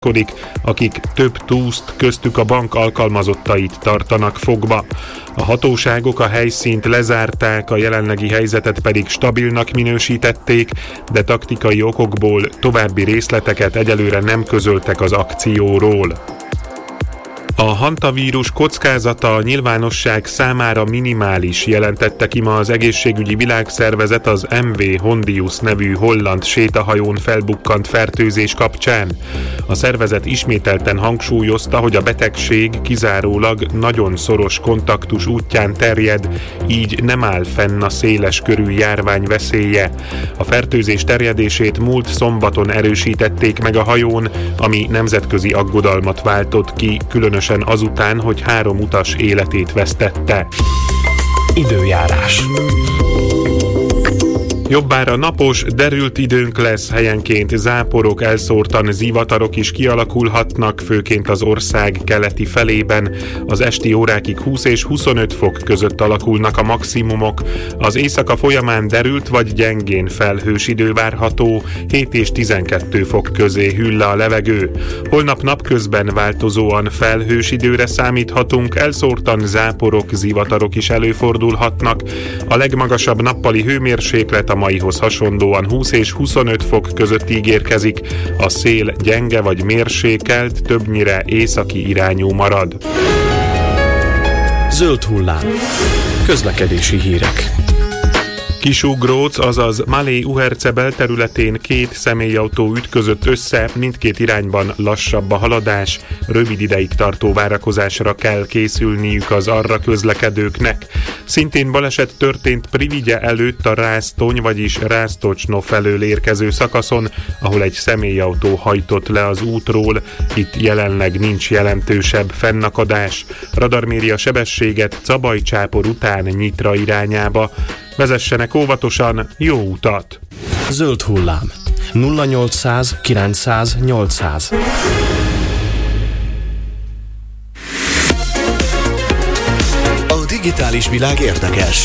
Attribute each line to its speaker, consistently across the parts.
Speaker 1: akik több túszt, köztük a bank alkalmazottait tartanak fogva. A hatóságok a helyszínt lezárták, a jelenlegi helyzetet pedig stabilnak minősítették, de taktikai okokból további részleteket egyelőre nem közöltek az akcióról. A hantavírus kockázata a nyilvánosság számára minimális, jelentette ki ma az Egészségügyi Világszervezet az MV Hondius nevű holland sétahajón felbukkant fertőzés kapcsán. A szervezet ismételten hangsúlyozta, hogy a betegség kizárólag nagyon szoros kontaktus útján terjed, így nem áll fenn a széles körű járvány veszélye. A fertőzés terjedését múlt szombaton erősítették meg a hajón, ami nemzetközi aggodalmat váltott ki, különösen azután, hogy 3 utas életét vesztette.
Speaker 2: Időjárás.
Speaker 1: Jobbára napos, derült időnk lesz, helyenként záporok, elszórtan zivatarok is kialakulhatnak, főként az ország keleti felében. Az esti órákig 20 és 25 fok között alakulnak a maximumok. Az éjszaka folyamán derült vagy gyengén felhős idő várható, 7 és 12 fok közé hűl le a levegő. Holnap napközben változóan felhős időre számíthatunk, elszórtan záporok, zivatarok is előfordulhatnak. A legmagasabb nappali hőmérséklet a maihoz hasonlóan 20 és 25 fok között ígérkezik, a szél gyenge vagy mérsékelt, többnyire északi irányú marad.
Speaker 2: Zöld hullám. Közlekedési hírek.
Speaker 1: Kisugróc, azaz Malé-Uherce belterületén 2 személyautó ütközött össze, mindkét irányban lassabb a haladás, rövid ideig tartó várakozásra kell készülniük az arra közlekedőknek. Szintén baleset történt Privigye előtt a Rásztony, vagyis Rásztocsno felől érkező szakaszon, ahol egy személyautó hajtott le az útról, itt jelenleg nincs jelentősebb fennakadás. Radar méri a sebességet Cabaj-Csápor után Nyitra irányába. Vezessenek óvatosan, jó utat!
Speaker 2: Zöld hullám. 0800 900 800.
Speaker 3: A digitális világ érdekes.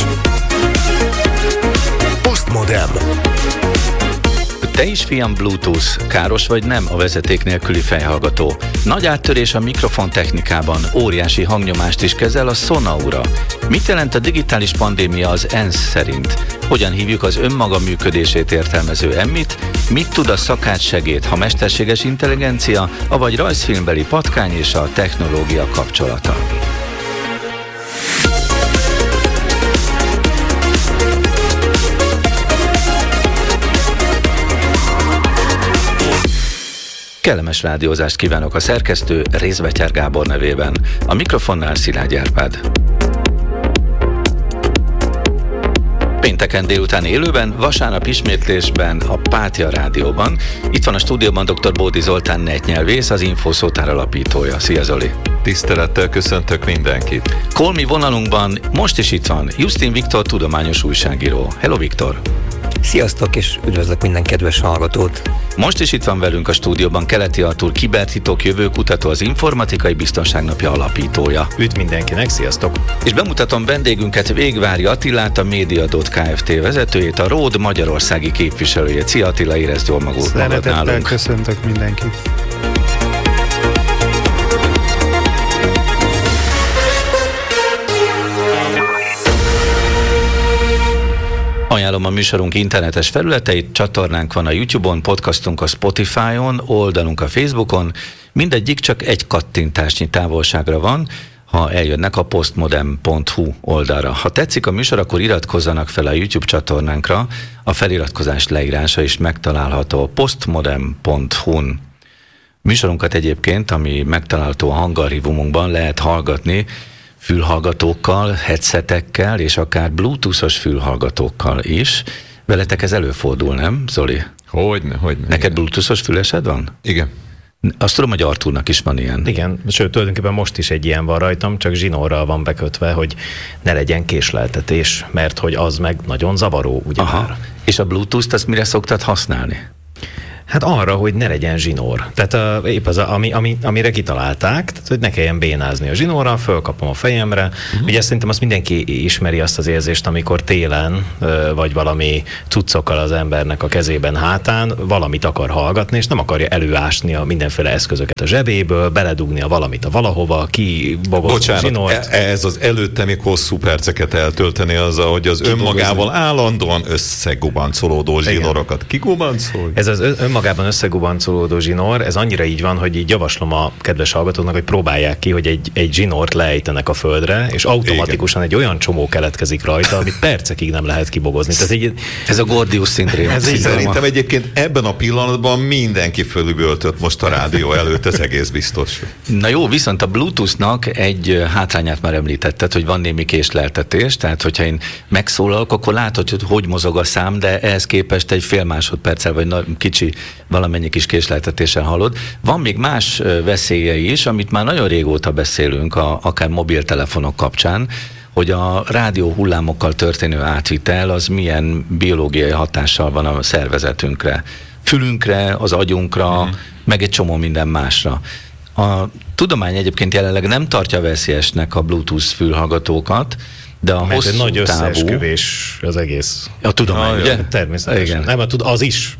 Speaker 3: Postmodem.
Speaker 4: Te is, fiam, Bluetooth, káros vagy nem a vezeték nélküli fejhallgató? Nagy áttörés a mikrofon technikában, óriási hangnyomást is kezel a Sonaura. Mit jelent a digitális pandémia az ENSZ szerint? Hogyan hívjuk az önmaga működését értelmező emmit? Mit tud a szakácssegéd, ha mesterséges intelligencia, avagy rajzfilmbeli patkány és a technológia kapcsolata? Kellemes rádiózást kívánok a szerkesztő Rézbetyár Gábor nevében. A mikrofonnál Szilágy Árpád. Pénteken délután élőben, vasárnap ismétlésben a Pátia Rádióban. Itt van a stúdióban dr. Bódi Zoltán netnyelvész, az Infószótár alapítója. Szia, Zoli!
Speaker 5: Tisztelettel köszöntök mindenkit!
Speaker 4: Kolmi vonalunkban most is itt van Justin Viktor, tudományos újságíró. Hello, Viktor!
Speaker 6: Sziasztok, és üdvözlök minden kedves hallgatót!
Speaker 4: Most is itt van velünk a stúdióban Keleti Artúr, kibertitok jövőkutató, az Informatikai Biztonság Napja alapítója.
Speaker 7: Üdv mindenkinek, sziasztok!
Speaker 4: És bemutatom vendégünket, Végvári Attilát, a Médiadót Kft. Vezetőjét, a Ród magyarországi képviselőjét. Szia, Attila, érezd jól magad nálunk.
Speaker 8: Szeretettel köszöntök mindenkit!
Speaker 4: Ajánlom a műsorunk internetes felületeit, csatornánk van a YouTube-on, podcastunk a Spotify-on, oldalunk a Facebookon, mindegyik csak egy kattintásnyi távolságra van, ha eljönnek a postmodem.hu oldalra. Ha tetszik a műsor, akkor iratkozzanak fel a YouTube csatornánkra, a feliratkozás leírása is megtalálható postmodem.hu-n. Műsorunkat egyébként, ami megtalálható a hangarchívumunkban, lehet hallgatni fülhallgatókkal, headsetekkel, és akár bluetoothos fülhallgatókkal is. Veletek ez előfordul, nem, Zoli?
Speaker 5: Hogyne.
Speaker 4: Neked bluetoothos fülesed van?
Speaker 5: Igen.
Speaker 4: Azt tudom, hogy Artúrnak is van ilyen.
Speaker 7: Igen, sőt, tulajdonképpen most is egy ilyen van rajtam, csak zsinórral van bekötve, hogy ne legyen késleltetés, mert hogy az meg nagyon zavaró, ugyebár.
Speaker 4: És a Bluetooth-t azt mire szoktad használni?
Speaker 7: Hát arra, hogy ne legyen zsinór. Tehát épp az, amire kitalálták, tehát hogy ne kelljen bénázni a zsinórral, fölkapom a fejemre. Ugye szerintem azt mindenki ismeri azt az érzést, amikor télen, vagy valami cuccokkal az embernek a kezében hátán valamit akar hallgatni, és nem akarja előásni a mindenféle eszközöket a zsebéből, beledugni a valamit a valahova, kibogozni a zsinort.
Speaker 5: Ez az előtte még hosszú perceket eltölteni azzal, hogy az önmagával állandóan összegubancolódó zsinorokat kigubancol.
Speaker 7: Ez az önmagában összegubancolódó zsinór, ez annyira így van, hogy így javaslom a kedves hallgatóknak, hogy próbálják ki, hogy egy zsinort leejtenek a földre, és automatikusan egy olyan csomó keletkezik rajta, amit percekig nem lehet kibogozni. Tehát
Speaker 4: ez a Gordius szindróma.
Speaker 5: Szerintem egyébként ebben a pillanatban mindenki fölüvöltött most a rádió előtt, ez egész biztos.
Speaker 4: Na jó, viszont a Bluetooth-nak egy hátrányát már említetted, hogy van némi késleltetés, tehát hogyha én megszólalok, akkor látod, hogy mozog a szám, de ehhez képest egy fél másodperccel, vagy kicsi valamennyi kis késleltetéssel hallod. Van még más veszélye is, amit már nagyon régóta beszélünk, akár mobiltelefonok kapcsán, hogy a rádió hullámokkal történő átvitel az milyen biológiai hatással van a szervezetünkre, fülünkre, az agyunkra, meg egy csomó minden másra. A tudomány egyébként jelenleg nem tartja veszélyesnek a Bluetooth fülhallgatókat, de a hosszú
Speaker 7: egy nagy
Speaker 4: távú...
Speaker 7: összeesküvés az egész.
Speaker 4: A tudomány, ugye?
Speaker 7: Természetesen.
Speaker 4: Igen.
Speaker 7: Nem, az is.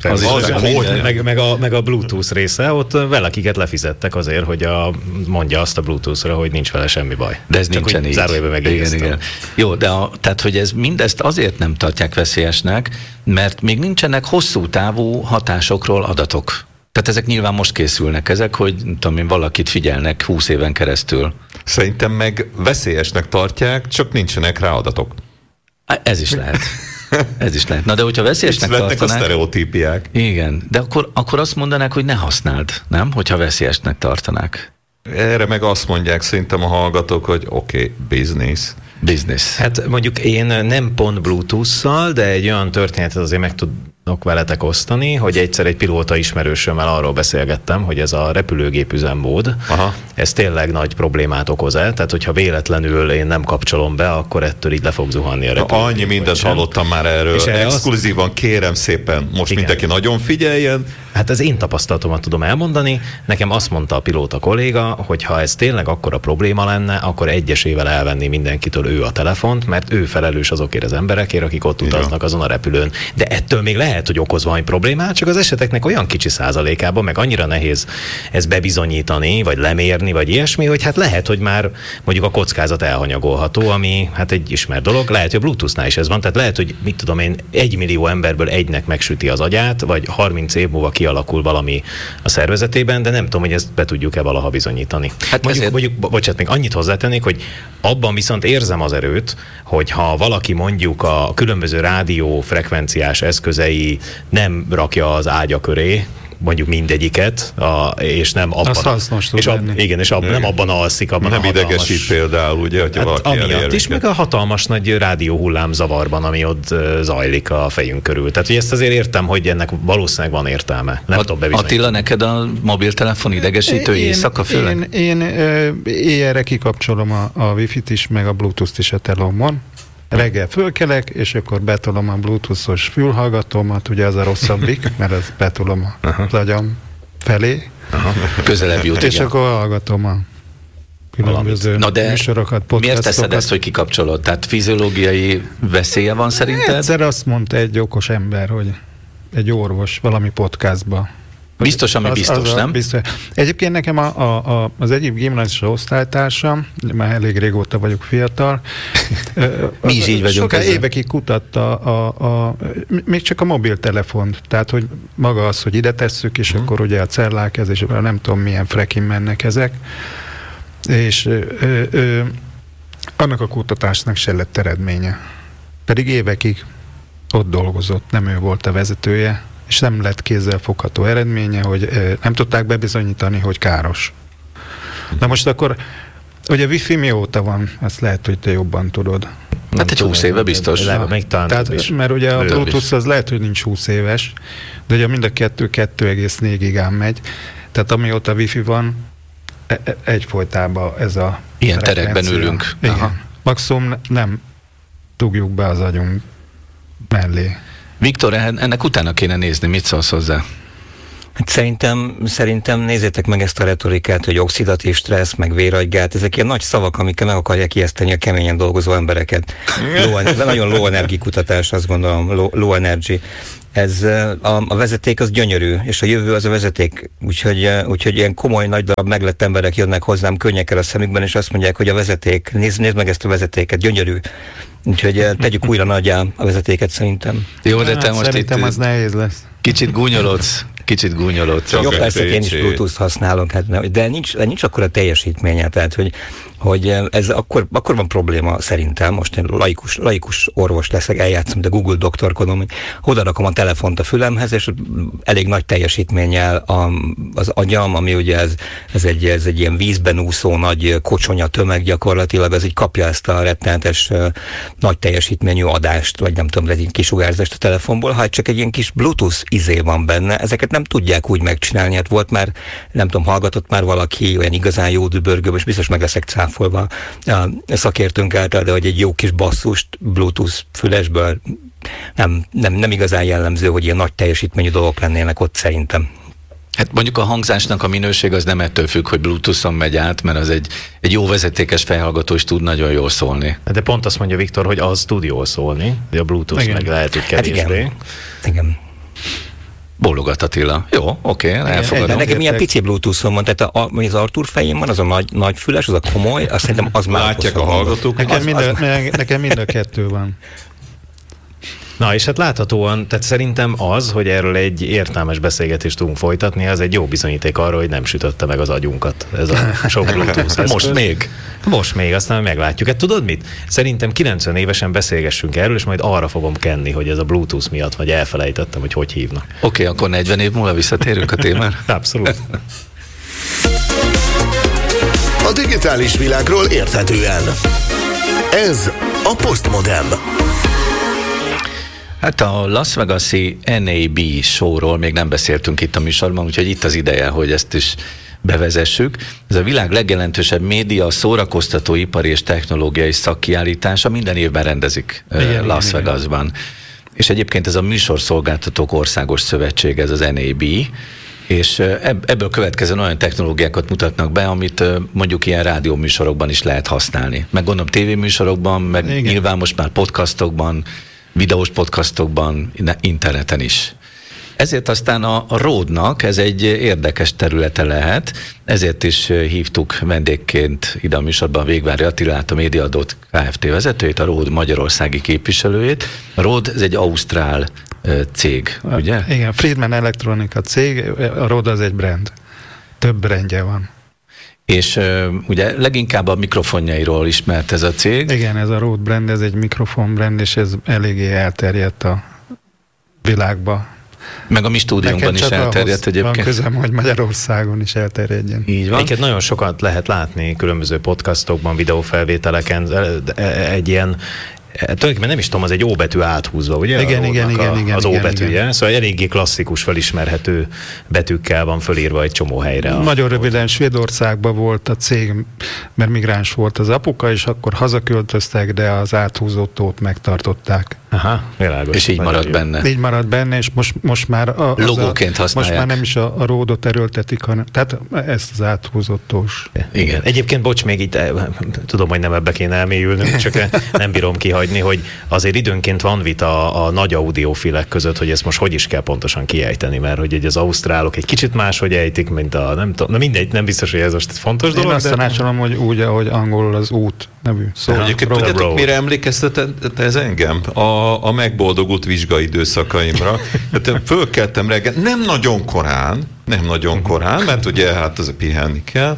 Speaker 7: Meg a Bluetooth része, ott valakiket lefizettek azért, hogy mondja azt a Bluetooth-ra, hogy nincs vele semmi baj.
Speaker 4: De ez nincsen így.
Speaker 7: Zárójelben megjegyeztem.
Speaker 4: Igen. Jó, de tehát, hogy ez mindezt azért nem tartják veszélyesnek, mert még nincsenek hosszú távú hatásokról adatok. Tehát ezek nyilván most készülnek ezek, hogy tudom én, valakit figyelnek 20 éven keresztül.
Speaker 5: Szerintem meg veszélyesnek tartják, csak nincsenek rá adatok.
Speaker 4: Ez is lehet. Ez is lehet. Na de hogyha veszélyesnek tartanák...
Speaker 5: a sztereotípiák.
Speaker 4: Igen, de akkor azt mondanák, hogy ne használd, nem? Hogyha veszélyesnek tartanák.
Speaker 5: Erre meg azt mondják szerintem a hallgatók, hogy oké, business.
Speaker 7: Hát mondjuk én nem pont Bluetooth-szal, de egy olyan történetet azért meg tudok veletek osztani, hogy egyszer egy pilóta ismerősömmel arról beszélgettem, hogy ez a repülőgép üzemmód, ez tényleg nagy problémát okoz-e? Tehát, hogyha véletlenül én nem kapcsolom be, akkor ettől így le fog zuhanni a repülőgép.
Speaker 5: Annyi mindent hallottam már erről. És exkluzívan kérem szépen, most mindenki nagyon figyeljen.
Speaker 7: Hát az én tapasztalatomat tudom elmondani. Nekem azt mondta a pilóta kolléga, hogy ha ez tényleg akkora probléma lenne, akkor egyesével elvenni mindenkitől ő a telefont, mert ő felelős azokért az emberekért, akik ott utaznak azon a repülőn. De ettől még lehet, hogy okoz valami problémát, csak az eseteknek olyan kicsi százalékában, meg annyira nehéz ezt bebizonyítani, vagy lemérni, vagy ilyesmi, hogy hát lehet, hogy már mondjuk a kockázat elhanyagolható, ami hát egy ismert dolog. Lehet, hogy a Bluetooth-nál is ez van, tehát lehet, hogy mit tudom én, 1 millió emberből egynek megsüti az agyát, vagy 30 év múlva kialakul valami a szervezetében, de nem tudom, hogy ezt be tudjuk-e valaha bizonyítani. Hát mondjuk, bocsánat, még annyit hozzátennék, hogy abban viszont érzem az erőt, hogy ha valaki mondjuk a különböző rádiófrekvenciás eszközei nem rakja az ágya köré, mondjuk mindegyiket, és nem abban... nem abban alszik, abban
Speaker 5: nem idegesít például, ugye, hogyha valaki
Speaker 7: amiatt is, meg a hatalmas nagy rádióhullám zavarban, ami ott zajlik a fejünk körül. Tehát, hogy ezt azért értem, hogy ennek valószínűleg van értelme. Nem tudom bebizonyítani.
Speaker 4: Attila, neked a mobiltelefon idegesítő éjszaka főleg?
Speaker 8: Én éjjelre kikapcsolom a Wi-Fi-t is, meg a Bluetooth-t is a telomon. Reggel fölkelek, és akkor betolom a Bluetooth-os fülhallgatómat, ugye az a rosszabbik, mert az betolom az agyam felé.
Speaker 4: Közelebb jut,
Speaker 8: és akkor hallgatom a különböző műsorokat, podcastokat.
Speaker 4: Miért teszed ezt, hogy kikapcsolod? Tehát fiziológiai veszélye van szerinted?
Speaker 8: Egyszer azt mondta egy okos ember, hogy egy orvos valami podcastba.
Speaker 4: Biztos, ami biztos, nem?
Speaker 8: Biztos. Egyébként nekem az egyik gimnazista osztálytársam, már elég régóta vagyok fiatal.
Speaker 4: Mi is így vagyunk.
Speaker 8: Soká évekig kutatta még csak a mobiltelefont. Tehát, hogy maga az, hogy ide tesszük, és akkor ugye a cellákezésben nem tudom milyen frekin mennek ezek. És annak a kutatásnak se lett eredménye. Pedig évekig ott dolgozott, nem ő volt a vezetője, és nem lett kézzelfogható eredménye, hogy nem tudták bebizonyítani, hogy káros. Na most akkor, hogy a Wi-Fi mióta van, ezt lehet, hogy te jobban tudod.
Speaker 4: Hát egy 20 éve biztos.
Speaker 8: Tehát, mert ugye a Bluetooth az lehet, hogy nincs 20 éves, de ugye mind a 2,4 gigán megy. Tehát amióta Wi-Fi van, egyfolytában ez a
Speaker 4: ilyen terekben ülünk.
Speaker 8: Igen. Maximum nem dugjuk be az agyunk mellé.
Speaker 4: Viktor, ennek utána kéne nézni, mit szólsz hozzá?
Speaker 6: Hát szerintem nézzétek meg ezt a retorikát, hogy oxidatív stressz, meg véragygát, ezek ilyen nagy szavak, amikkel meg akarják ijeszteni a keményen dolgozó embereket. Nagyon low energy kutatás, azt gondolom, low energy. Ez a vezeték az gyönyörű, és a jövő az a vezeték. Úgyhogy ilyen komoly, nagy darab meglett emberek jönnek hozzám könnyekkel a szemükben, és azt mondják, hogy a vezeték, nézd meg ezt a vezetéket, gyönyörű. Úgyhogy tegyük újra nagyjá a vezetéket szerintem.
Speaker 4: Jó, de te most
Speaker 8: szerintem
Speaker 4: itt
Speaker 8: az nehéz lesz.
Speaker 4: kicsit gúnyolodsz.
Speaker 6: Jó, persze, én is Bluetooth-t használok, hát, de nincs akkor a teljesítménye, tehát hogy ez akkor van probléma szerintem, most én laikus orvos leszek, eljátszom, de Google doktorkodom, hogy odarakom a telefont a fülemhez, és elég nagy teljesítménnyel az agyam, ami ugye ez egy ilyen vízben úszó nagy kocsonya tömeg gyakorlatilag, az így kapja ezt a rettenetes nagy teljesítményű adást, vagy nem tudom, egy kisugárzást a telefonból, ha csak egy ilyen kis Bluetooth izé van benne, ezeket nem tudják úgy megcsinálni, hát volt már, nem tudom, hallgatott már valaki olyan igazán jó dübörgő, és biztos meg leszek cáfolva a szakértőnk által, de hogy egy jó kis basszust Bluetooth fülesből nem igazán jellemző, hogy ilyen nagy teljesítményű dolgok lennének ott szerintem.
Speaker 4: Hát mondjuk a hangzásnak a minőség az nem ettől függ, hogy Bluetooth-on megy át, mert az egy jó vezetékes fejhallgató is tud nagyon jól szólni.
Speaker 7: De pont azt mondja Viktor, hogy az tud jól szólni, de a Bluetooth igen. Meg lehet, hogy kevésbé.
Speaker 6: Hát igen.
Speaker 4: Bólogat Attila. Jó, oké, elfogadom.
Speaker 6: Nekem ilyen pici Bluetooth-on van, tehát az Artur fején van, az a nagy füles, az a komoly, azt szerintem az már...
Speaker 5: Látják a hallgatók.
Speaker 8: Nekem mind a kettő van.
Speaker 7: Na, és hát láthatóan, tehát szerintem az, hogy erről egy értelmes beszélgetést tudunk folytatni, az egy jó bizonyíték arra, hogy nem sütötte meg az agyunkat ez a sok Bluetooth. Most még, aztán meglátjuk. Hát tudod mit? Szerintem 90 évesen beszélgessünk erről, és majd arra fogom kenni, hogy ez a Bluetooth miatt, vagy elfelejtettem, hogy hívnak.
Speaker 4: Oké, akkor 40 év múlva visszatérünk a témára.
Speaker 7: Abszolút.
Speaker 3: A digitális világról érthetően. Ez a Postmodem.
Speaker 4: Hát a Las Vegas-i NAB showról még nem beszéltünk itt a műsorban, úgyhogy itt az ideje, hogy ezt is bevezessük. Ez a világ legjelentősebb média, szórakoztatóipari és technológiai szakkiállítása, minden évben rendezik Las Vegasban. És egyébként ez a Műsorszolgáltatók Országos Szövetség, ez az NAB, és ebből következően olyan technológiákat mutatnak be, amit mondjuk ilyen rádióműsorokban is lehet használni. Meg gondolom tévéműsorokban, meg nyilván most már podcastokban, videós podcastokban, interneten is. Ezért aztán a Rode-nak ez egy érdekes területe lehet, ezért is hívtuk vendégként ide a műsorban Végvári Attilát, a Médiadót Kft. Vezetőjét, a Rode magyarországi képviselőjét. A Rode ez egy ausztrál cég, ugye?
Speaker 8: Igen, Friedman Elektronika cég, a Rode az egy brand. Több brandje van.
Speaker 4: És ugye leginkább a mikrofonjairól ismert ez a cég.
Speaker 8: Igen, ez a Rode brand, ez egy mikrofon brand, és ez eléggé elterjedt a világba.
Speaker 4: Meg a mi stúdiónkban is elterjedt egyébként.
Speaker 8: Van közöm, hogy Magyarországon is elterjedjen.
Speaker 4: Így van.
Speaker 7: Egyébként nagyon sokat lehet látni különböző podcastokban, videófelvételeken, egy ilyen tulajdonképpen nem is tudom, az egy óbetű áthúzva, ugye?
Speaker 8: Igen.
Speaker 7: Az óbetűje, szóval eléggé klasszikus, felismerhető betűkkel van fölírva egy csomó helyre.
Speaker 8: Nagyon röviden Svédországban volt a cég, mert migráns volt az apuka, és akkor hazaköltöztek, de az áthúzó tót megtartották.
Speaker 7: Aha, világos.
Speaker 4: És így maradt benne.
Speaker 8: Így maradt benne, és most már
Speaker 4: logóként használják.
Speaker 8: Most már nem is a Rode-ot erőltetik, hanem tehát ezt az áthúzott tós.
Speaker 7: Igen. Egyébként, bocs, még itt tudom, hogy nem ebbe kéne elmélyülnünk, csak nem bírom kihagyni, hogy azért időnként van vita a nagy audiofilek között, hogy ezt most hogy is kell pontosan kiejteni, mert hogy az ausztrálok egy kicsit máshogy ejtik, mint a nem tudom, na mindegy, nem biztos, hogy ez most egy fontos dolog.
Speaker 8: Én azt tanácsolom, hogy úgy, ahogy angolul az út nevű.
Speaker 5: Szóval egyébként tudjátok, mire emlékeztetett ez engem? A megboldogult vizsgai időszakaimra. Tehát fölkeltem reggel, nem nagyon korán, mert ugye hát az pihenni kell,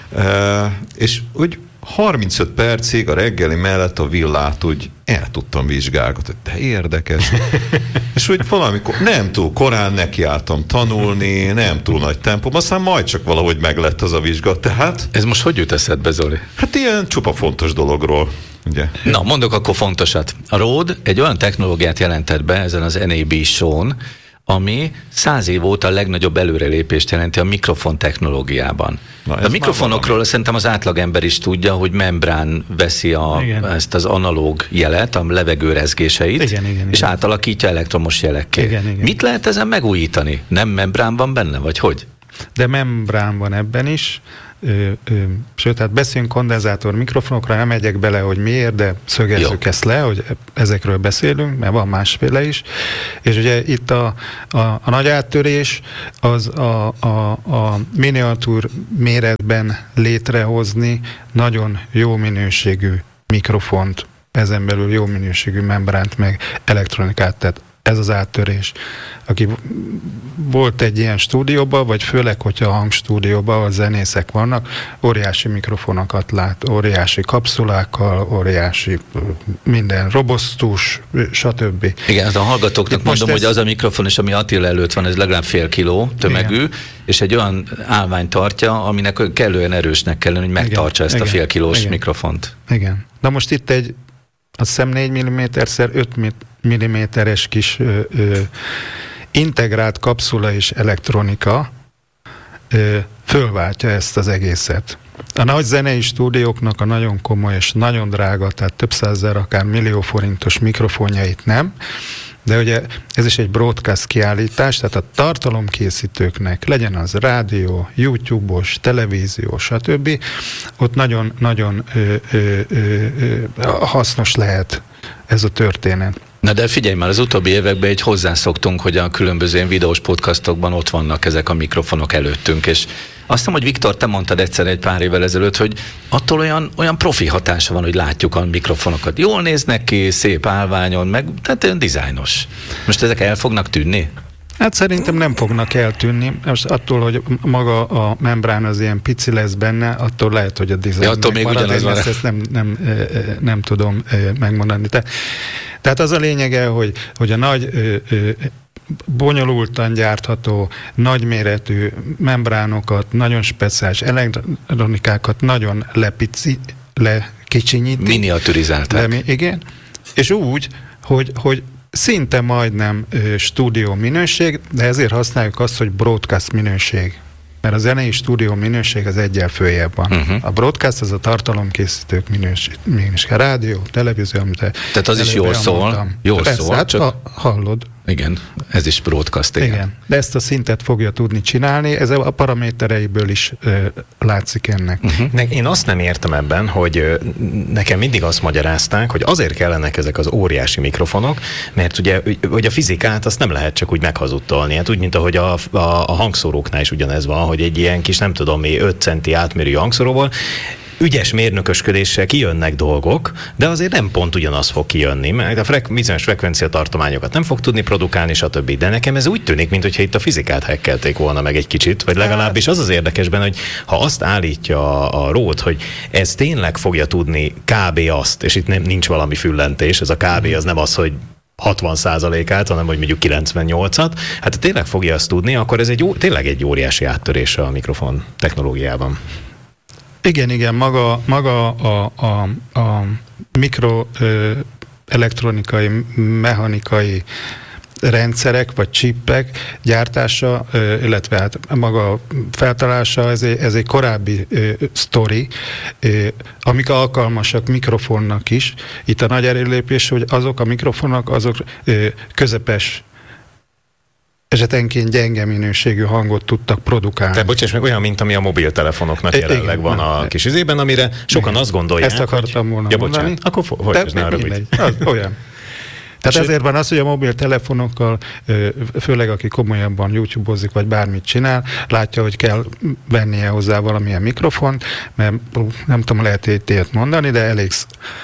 Speaker 5: és úgy 35 percig a reggeli mellett a villát úgy el tudtam vizsgálgatni, de érdekes. És úgy valamikor nem túl korán nekiálltam tanulni, nem túl nagy tempom, aztán majd csak valahogy meglett az a vizsga. Tehát...
Speaker 4: Ez most hogy jut eszedbe, Zoli?
Speaker 5: Hát ilyen csupa fontos dologról. Ugye?
Speaker 4: Na, mondok akkor fontosat. A Rode egy olyan technológiát jelentett be ezen az NAB show-n, ami 100 év óta a legnagyobb előrelépést jelenti a mikrofon technológiában. A mikrofonokról szerintem az átlagember is tudja, hogy membrán veszi ezt az analóg jelet, a levegő rezgéseit, és átalakítja elektromos jelekké. Igen. Mit lehet ezen megújítani? Nem membrán van benne, vagy hogy?
Speaker 8: De membrán van ebben is. Sőt, hát beszélünk kondenzátor mikrofonokra, nem megyek bele, hogy miért, de szögezzük ezt le, hogy ezekről beszélünk, mert van másféle is. És ugye itt a nagy áttörés az a miniatúr méretben létrehozni nagyon jó minőségű mikrofont, ezen belül jó minőségű membránt, meg elektronikát, tehát ez az áttörés. Aki volt egy ilyen stúdióban, vagy főleg, hogyha a hangstúdióban, ahol zenészek vannak, óriási mikrofonokat lát, óriási kapszulákkal, óriási minden robosztus, stb.
Speaker 4: Igen, hát a hallgatóknak mondom, hogy az a mikrofon is, ami Attila előtt van, ez legalább fél kiló tömegű, igen. És egy olyan állvány tartja, aminek kellően erősnek kellene, hogy megtartsa ezt a fél kilós mikrofont.
Speaker 8: Igen. Na most itt egy, azt hiszem 4 mm-5 mm-es kis integrált kapszula és elektronika fölváltja ezt az egészet. A nagy zenei stúdióknak a nagyon komoly és nagyon drága, tehát több százezer, akár millió forintos mikrofonjait nem, de ugye ez is egy broadcast kiállítás, tehát a tartalomkészítőknek, legyen az rádió, YouTube-os, televíziós, stb. Ott nagyon hasznos lehet ez a történet.
Speaker 4: Na de figyelj már, az utóbbi években így hozzászoktunk, hogy a különböző videós podcastokban ott vannak ezek a mikrofonok előttünk, és azt hiszem, hogy Viktor, te mondtad egyszer egy pár évvel ezelőtt, hogy attól olyan profi hatása van, hogy látjuk a mikrofonokat. Jól néznek ki, szép állványon, meg tehát olyan dizájnos. Most ezek el fognak tűnni?
Speaker 8: Hát szerintem nem fognak eltűnni. Most attól, hogy maga a membrán az ilyen pici lesz benne, attól lehet, hogy a dizájn
Speaker 4: attól még ugyanaz van.
Speaker 8: Ezt nem tudom megmondani. Tehát az a lényege, hogy a nagy bonyolultan gyártható, nagyméretű membránokat, nagyon speciális elektronikákat nagyon lekicsinyítik.
Speaker 4: Miniaturizálták.
Speaker 8: Igen. És úgy, hogy szinte majdnem stúdió minőség, de ezért használjuk azt, hogy broadcast minőség. Mert a zenei stúdió minőség az egyel följebb van. A broadcast az a tartalomkészítők minőség. Rádió, televízió, amit
Speaker 4: tehát az is jól szól. Jól szól.
Speaker 8: Hát csak hallod.
Speaker 4: Igen, ez is broadcast.
Speaker 8: Igen. De ezt a szintet fogja tudni csinálni, ez a paramétereiből is látszik ennek.
Speaker 7: Én azt nem értem ebben, hogy nekem mindig azt magyarázták, hogy azért kellenek ezek az óriási mikrofonok, mert ugye hogy a fizikát azt nem lehet csak úgy meghazudtolni. Hát úgy, mint ahogy a hangszóróknál is ugyanez van, hogy egy ilyen kis, nem tudom mi, 5 centi átmérő hangszóróból ügyes mérnökösködéssel kijönnek dolgok, de azért nem pont ugyanaz fog kijönni, mert a bizonyos frekvenciatartományokat nem fog tudni produkálni, stb. De nekem ez úgy tűnik, mintha itt a fizikát hekkelték volna meg egy kicsit, vagy legalábbis az érdekes benne, hogy ha azt állítja a Rode, hogy ez tényleg fogja tudni kb. Azt, és itt nincs valami füllentés, ez a kb. Az nem az, hogy 60%-át, hanem hogy mondjuk 98-at, hát tényleg fogja azt tudni, akkor ez tényleg egy óriási áttörés a mikrofon technológiában.
Speaker 8: Igen, maga a mikroelektronikai, mechanikai rendszerek, vagy csippek gyártása, illetve hát maga feltalálása, ez egy korábbi sztori, amik alkalmasak mikrofonnak is. Itt a nagy előrelépés, hogy azok a mikrofonok, azok közepes, esetenként gyenge minőségű hangot tudtak produkálni.
Speaker 7: Tehát bocsáss meg, olyan, mint ami a mobiltelefonoknak jelenleg van a kis izében, amire sokan azt gondolják,
Speaker 8: ezt akartam volna mondani.
Speaker 7: Akkor folytasd arra,
Speaker 8: olyan. Tehát ezért van az, hogy a mobiltelefonokkal, főleg aki komolyabban YouTube-ozik, vagy bármit csinál, látja, hogy kell vennie hozzá valamilyen mikrofont, mert nem tudom, lehet ilyet mondani, de elég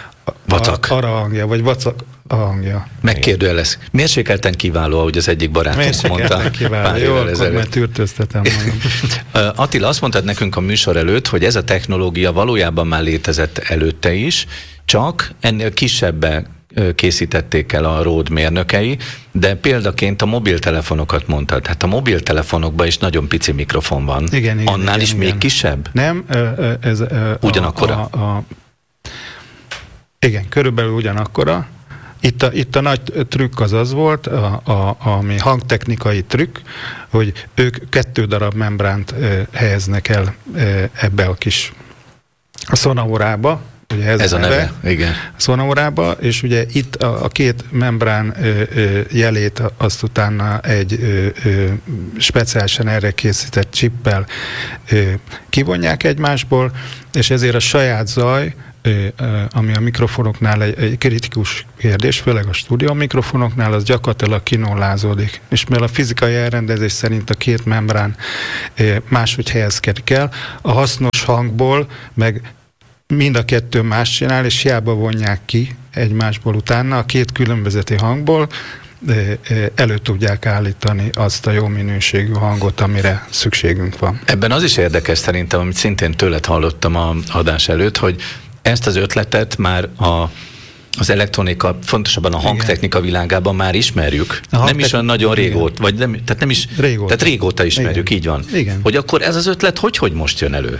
Speaker 8: ara hangja, vagy vacak a hangja.
Speaker 4: Megkérdőjelez. Mérsékelten kiváló, ahogy az egyik barátunk mondta.
Speaker 8: Kiváló. Jó, akkor mert tűrtöztetem magam.
Speaker 4: Attila, azt mondtad nekünk a műsor előtt, hogy ez a technológia valójában már létezett előtte is, csak ennél kisebbe készítették el a Rode mérnökei, de példaként a mobiltelefonokat mondtad. Hát a mobiltelefonokban is nagyon pici mikrofon van.
Speaker 8: Igen,
Speaker 4: annál is még kisebb?
Speaker 8: Nem, ez
Speaker 4: ugyanakkora?
Speaker 8: Igen, körülbelül ugyanakkora. Itt a nagy trükk az volt, ami hangtechnikai trükk, hogy ők 2 darab membránt helyeznek el ebbe a kis szonaurába, ugye ez a neve,
Speaker 4: igen.
Speaker 8: Szonaurába, és ugye itt a 2 membrán jelét azt utána egy speciálisan erre készített csippel kivonják egymásból, és ezért a saját zaj, ami a mikrofonoknál egy kritikus kérdés, főleg a stúdió mikrofonoknál, az gyakorlatilag kinollázódik. És mivel a fizikai elrendezés szerint a 2 membrán máshogy helyezkedik el, a hasznos hangból meg mind a 2 más csinál, és hiába vonják ki egymásból utána, a 2 különbözeti hangból elő tudják állítani azt a jó minőségű hangot, amire szükségünk van.
Speaker 4: Ebben az is érdekes szerintem, amit szintén tőled hallottam az adás előtt, hogy ezt az ötletet már az elektronika, fontosabban a hangtechnika világában már ismerjük. Nem is olyan nagyon régóta, vagy nem, tehát nem is, régóta. Tehát régóta ismerjük, így van.
Speaker 8: Igen.
Speaker 4: Hogy akkor ez az ötlet hogy most jön elő?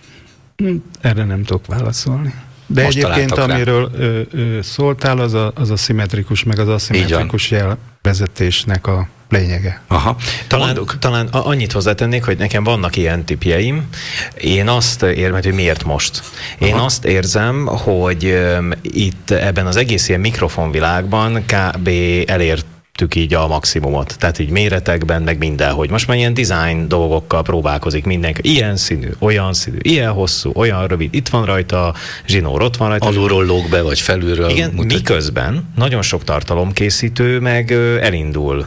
Speaker 8: Erre nem tudok válaszolni. De most egyébként, amiről szóltál, az a szimmetrikus, meg az aszimmetrikus jelvezetésnek a lényege.
Speaker 4: Aha.
Speaker 7: Talán annyit hozzátennék, hogy nekem vannak ilyen tippjeim. Én azt érzem, hogy miért most? Én azt érzem, hogy itt ebben az egész ilyen mikrofonvilágban kb. Elért így a maximumot. Tehát így méretekben, meg mindenhogy. Most már ilyen design dolgokkal próbálkozik mindenki. Ilyen színű, olyan színű, ilyen hosszú, olyan rövid. Itt van rajta zsinór, ott van rajta.
Speaker 4: Alulról lóg be, vagy felülről.
Speaker 7: Igen, miközben nagyon sok tartalomkészítő meg elindul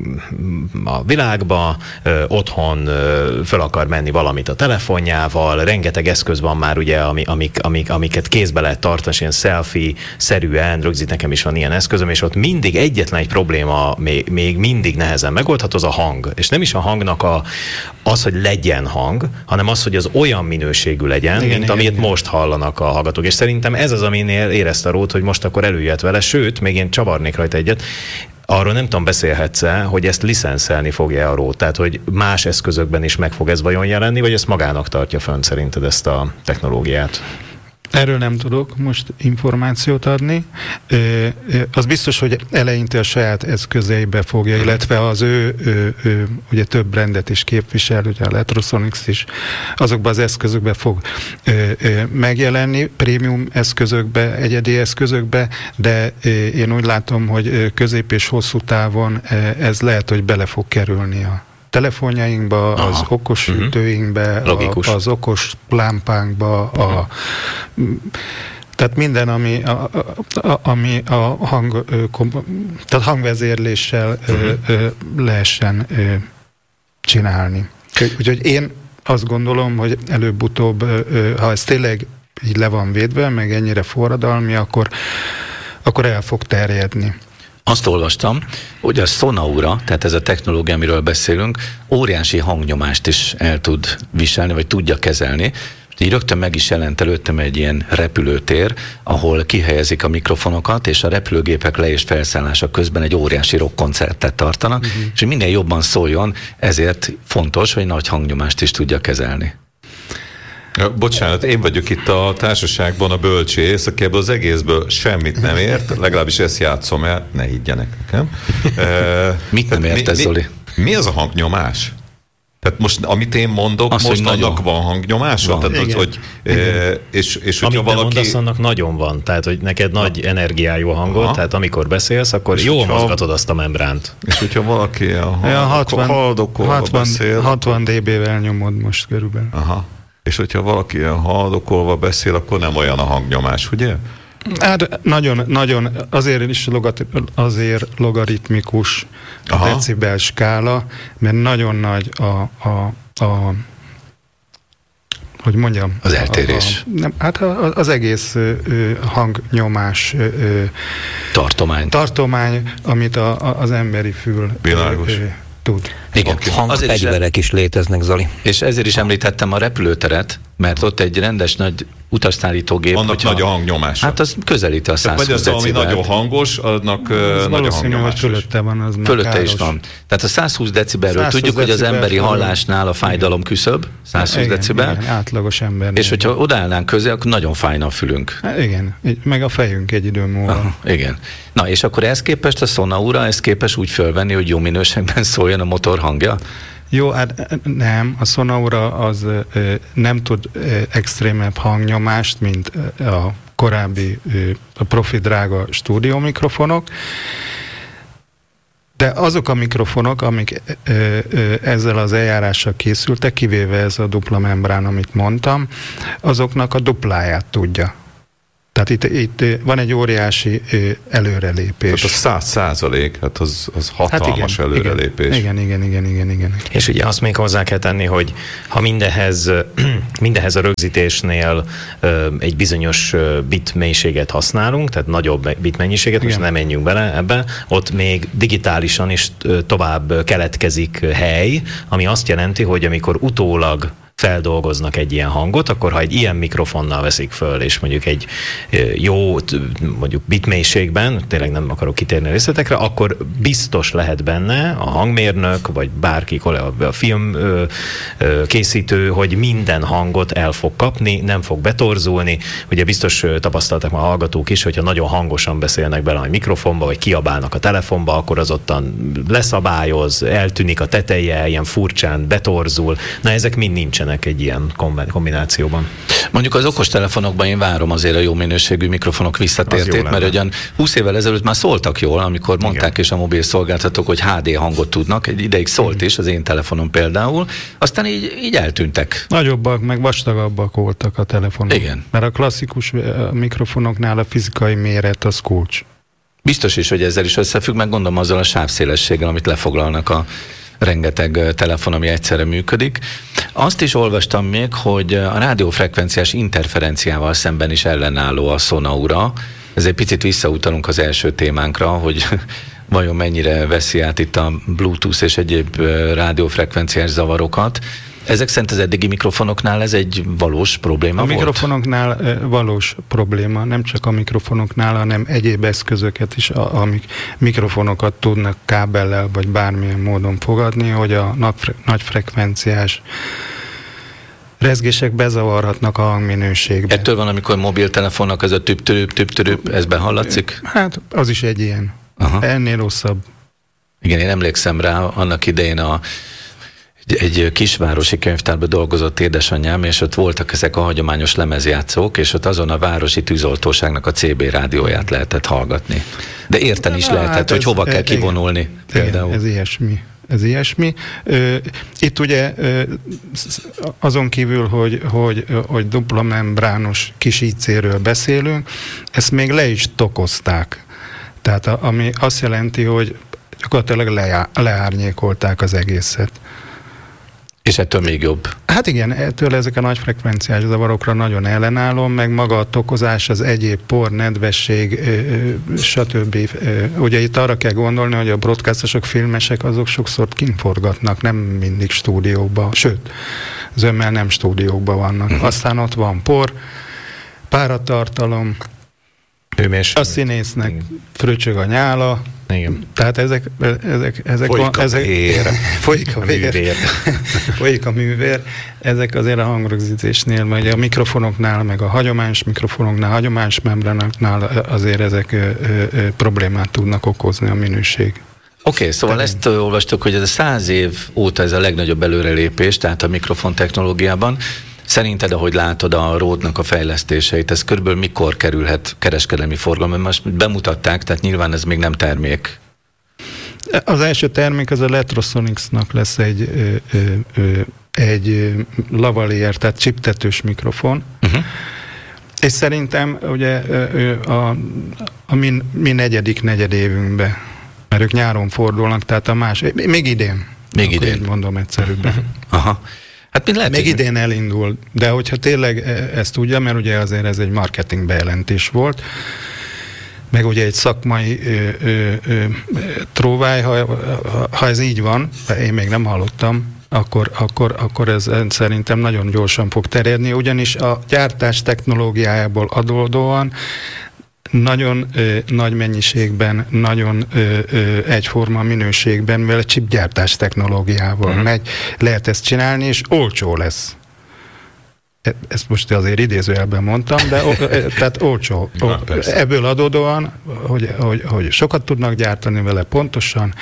Speaker 7: a világba, otthon föl akar menni valamit a telefonjával, rengeteg eszköz van már ugye, amiket kézbe lehet tartani, és ilyen selfie-szerűen, rögzít nekem is van ilyen eszközöm, és ott mindig egyetlen egy probléma még mindig nehezen megoldható, az a hang. És nem is a hangnak az, hogy legyen hang, hanem az, hogy az olyan minőségű legyen, mint amit most hallanak a hallgatók. És szerintem ez az, aminél érezte a Rót, hogy most akkor előjött vele, sőt, még én csavarnék rajta egyet. Arról nem tudom, beszélhetsz-e, hogy ezt licenszelni fogja a Rót? Tehát, hogy más eszközökben is meg fog ez vajon jelenni, vagy ezt magának tartja fönn szerinted ezt a technológiát?
Speaker 8: Erről nem tudok most információt adni. Az biztos, hogy eleinte a saját eszközeibe fogja, illetve az ő ugye több brandet is képvisel, ugye a Letrosonics is, azokban az eszközökbe fog megjelenni, prémium eszközökbe, egyedi eszközökbe, de én úgy látom, hogy közép és hosszú távon ez lehet, hogy bele fog kerülni a telefonjainkba, az okos sütőinkbe, az okos lámpánkba, tehát minden, ami a tehát hangvezérléssel lehessen csinálni. Úgyhogy én azt gondolom, hogy előbb-utóbb, ha ez tényleg így le van védve, meg ennyire forradalmi, akkor el fog terjedni.
Speaker 4: Azt olvastam, hogy a Sonaura, tehát ez a technológia, amiről beszélünk, óriási hangnyomást is el tud viselni, vagy tudja kezelni. Így rögtön meg is jelent előttem egy ilyen repülőtér, ahol kihelyezik a mikrofonokat, és a repülőgépek le- és felszállása közben egy óriási rockkoncertet tartanak, és hogy minél jobban szóljon, ezért fontos, hogy nagy hangnyomást is tudja kezelni.
Speaker 5: Bocsánat, én vagyok itt a társaságban a bölcsész, aki ebből az egészből semmit nem ért, legalábbis ezt játszom el, ne higgyenek nekem.
Speaker 4: Mit nem értesz, Zoli?
Speaker 5: Mi az a hangnyomás? Tehát most, amit én mondok,
Speaker 4: azt,
Speaker 5: most annak van hangnyomásra?
Speaker 4: Van.
Speaker 5: Tehát, hogy, és
Speaker 7: amit
Speaker 5: valaki...
Speaker 7: mondasz, annak nagyon van. Tehát, hogy neked nagy energiájú a hangod, tehát amikor beszélsz, akkor és jól mozgatod azt a membránt.
Speaker 5: És hogyha valaki a
Speaker 8: 60 dB-vel nyomod most körülbelül.
Speaker 5: Aha. És hogyha valaki haldokolva beszél, akkor nem olyan a hangnyomás, ugye?
Speaker 8: Hát nagyon, azért logaritmikus a decibel skála, mert nagyon nagy hogy mondjam?
Speaker 4: Az eltérés.
Speaker 8: Az egész hangnyomás
Speaker 4: tartomány,
Speaker 8: amit az emberi fül tud.
Speaker 4: Igen.
Speaker 6: Hangfegyverek is léteznek, Zoli.
Speaker 4: És ezért is említettem a repülőteret, mert ott egy rendes nagy utasszállítógép.
Speaker 5: Annak nagy a hangnyomása.
Speaker 4: Hát az közelíti a 120
Speaker 5: decibelt. Vagy az, ami nagyon hangos, annak nagy a hangnyomás.
Speaker 8: Fölötte van, az
Speaker 4: fölötte is van. Tehát a 120 decibelről tudjuk, hogy az emberi hallásnál a fájdalom küszöb, 120 decibel.
Speaker 8: Igen, átlagos ember.
Speaker 4: És hogyha odaállnánk közé, akkor nagyon fájna a fülünk.
Speaker 8: Hát igen, meg a fejünk egy idő múlva.
Speaker 4: Aha, igen. Na, és akkor ehhez képest a Sonaura, ez képes úgy fölvenni, hogy jó minőségben szóljon a motor hangja?
Speaker 8: Jó, hát nem, a Sonaura az nem tud extrémebb hangnyomást, mint a korábbi a profi drága stúdiómikrofonok, de azok a mikrofonok, amik ezzel az eljárással készültek, kivéve ez a dupla membrán, amit mondtam, azoknak a dupláját tudja. Tehát itt van egy óriási előrelépés.
Speaker 5: Tehát a 100%, hát az hatalmas előrelépés.
Speaker 8: Igen.
Speaker 7: És ugye azt még hozzá kell tenni, hogy ha mindehez a rögzítésnél egy bizonyos bit mélységet használunk, tehát nagyobb bit mennyiséget, most nem menjünk bele ebbe, ott még digitálisan is tovább keletkezik hely, ami azt jelenti, hogy amikor utólag feldolgoznak egy ilyen hangot, akkor ha egy ilyen mikrofonnal veszik föl, és mondjuk egy jó, mondjuk bitmélységben, tényleg nem akarok kitérni a részletekre, akkor biztos lehet benne a hangmérnök, vagy bárki, a film készítő, hogy minden hangot el fog kapni, nem fog betorzulni. Ugye biztos tapasztaltak már a hallgatók is, hogyha nagyon hangosan beszélnek bele a mikrofonba, vagy kiabálnak a telefonba, akkor az ottan leszabályoz, eltűnik a teteje, ilyen furcsán betorzul. Na, ezek mind nincsenek egy ilyen kombinációban.
Speaker 4: Mondjuk az okostelefonokban én várom azért a jó minőségű mikrofonok visszatértét, mert ugyan 20 évvel ezelőtt már szóltak jól, amikor mondták is a mobil szolgáltatók, hogy HD hangot tudnak, egy ideig szólt is az én telefonom például, aztán így eltűntek.
Speaker 8: Nagyobbak, meg vastagabbak voltak a telefonok.
Speaker 4: Igen.
Speaker 8: Mert a klasszikus mikrofonoknál a fizikai méret az kulcs.
Speaker 4: Biztos is, hogy ezzel is összefügg, meg gondolom azzal a sávszélességgel, amit lefoglalnak a rengeteg telefon, ami egyszerre működik. Azt is olvastam még, hogy a rádiófrekvenciás interferenciával szemben is ellenálló a Sonaura. Ezért picit visszautalunk az első témánkra, hogy vajon mennyire veszi át itt a Bluetooth és egyéb rádiófrekvenciás zavarokat. Ezek szerint az eddigi mikrofonoknál ez egy valós probléma volt?
Speaker 8: A mikrofonoknál valós probléma, nem csak a mikrofonoknál, hanem egyéb eszközöket is, amik mikrofonokat tudnak kábellel vagy bármilyen módon fogadni, hogy a nagy frekvenciás rezgések bezavarhatnak a hangminőségbe.
Speaker 4: Ettől van, amikor mobiltelefonnak ez a tüp-tüp, ez behallatszik?
Speaker 8: Hát az is egy ilyen. Aha. Ennél rosszabb.
Speaker 4: Igen, én emlékszem rá, annak idején egy kisvárosi könyvtárban dolgozott édesanyám, és ott voltak ezek a hagyományos lemezjátszók, és ott azon a városi tűzoltóságnak a CB rádióját lehetett hallgatni. De érteni is lehetett, hát hogy hova kell kivonulni.
Speaker 8: Igen, ez ilyesmi. Itt ugye azon kívül, hogy dupla membrános kis IC-ről beszélünk, ezt még le is tokozták. Tehát ami azt jelenti, hogy gyakorlatilag leárnyékolták az egészet.
Speaker 4: És ettől még jobb.
Speaker 8: Hát igen, ettől ezek a nagy frekvenciás zavarokra nagyon ellenálló, meg maga a tokozás, az egyéb por, nedvesség, stb. Ugye itt arra kell gondolni, hogy a broadcastosok, filmesek, azok sokszor kintforgatnak, nem mindig stúdióba, sőt, zömmel nem stúdiókban vannak. Aztán ott van por, páratartalom, a színésznek fröcsög a nyála.
Speaker 7: Igen.
Speaker 8: Tehát ezek folyik a művér. Ezek azért a hangrögzítésnél, vagy a mikrofonoknál, meg a hagyományos mikrofonoknál, hagyományos membránoknál azért ezek problémát tudnak okozni a minőség.
Speaker 4: Oké, szóval ezt olvastuk, hogy ez a 100 év óta ez a legnagyobb előrelépés, tehát a mikrofon technológiában. Szerinted, ahogy látod a Rode-nak a fejlesztéseit, ez körülbelül mikor kerülhet kereskedelmi forgalomba? Most bemutatták, tehát nyilván ez még nem termék.
Speaker 8: Az első termék az a Letrosonics-nak lesz egy lavalier, tehát chiptetős mikrofon. És szerintem ugye a mi negyedévünkben, mert ők nyáron fordulnak, tehát még idén.
Speaker 4: Még idén.
Speaker 8: Így mondom egyszerűbben.
Speaker 4: Aha. Hát
Speaker 8: még idén elindul, de hogyha tényleg ezt tudja, mert ugye azért ez egy marketing bejelentés volt, meg ugye egy szakmai tróváj, ha ez így van, én még nem hallottam, akkor ez szerintem nagyon gyorsan fog terjedni, ugyanis a gyártás technológiájából adódóan nagyon nagy mennyiségben, nagyon egyforma minőségben, mivel chipgyártás technológiával megy, lehet ezt csinálni, és olcsó lesz. Ezt most azért idézőjelben mondtam, de tehát olcsó. Ebből adódóan, hogy sokat tudnak gyártani vele pontosan,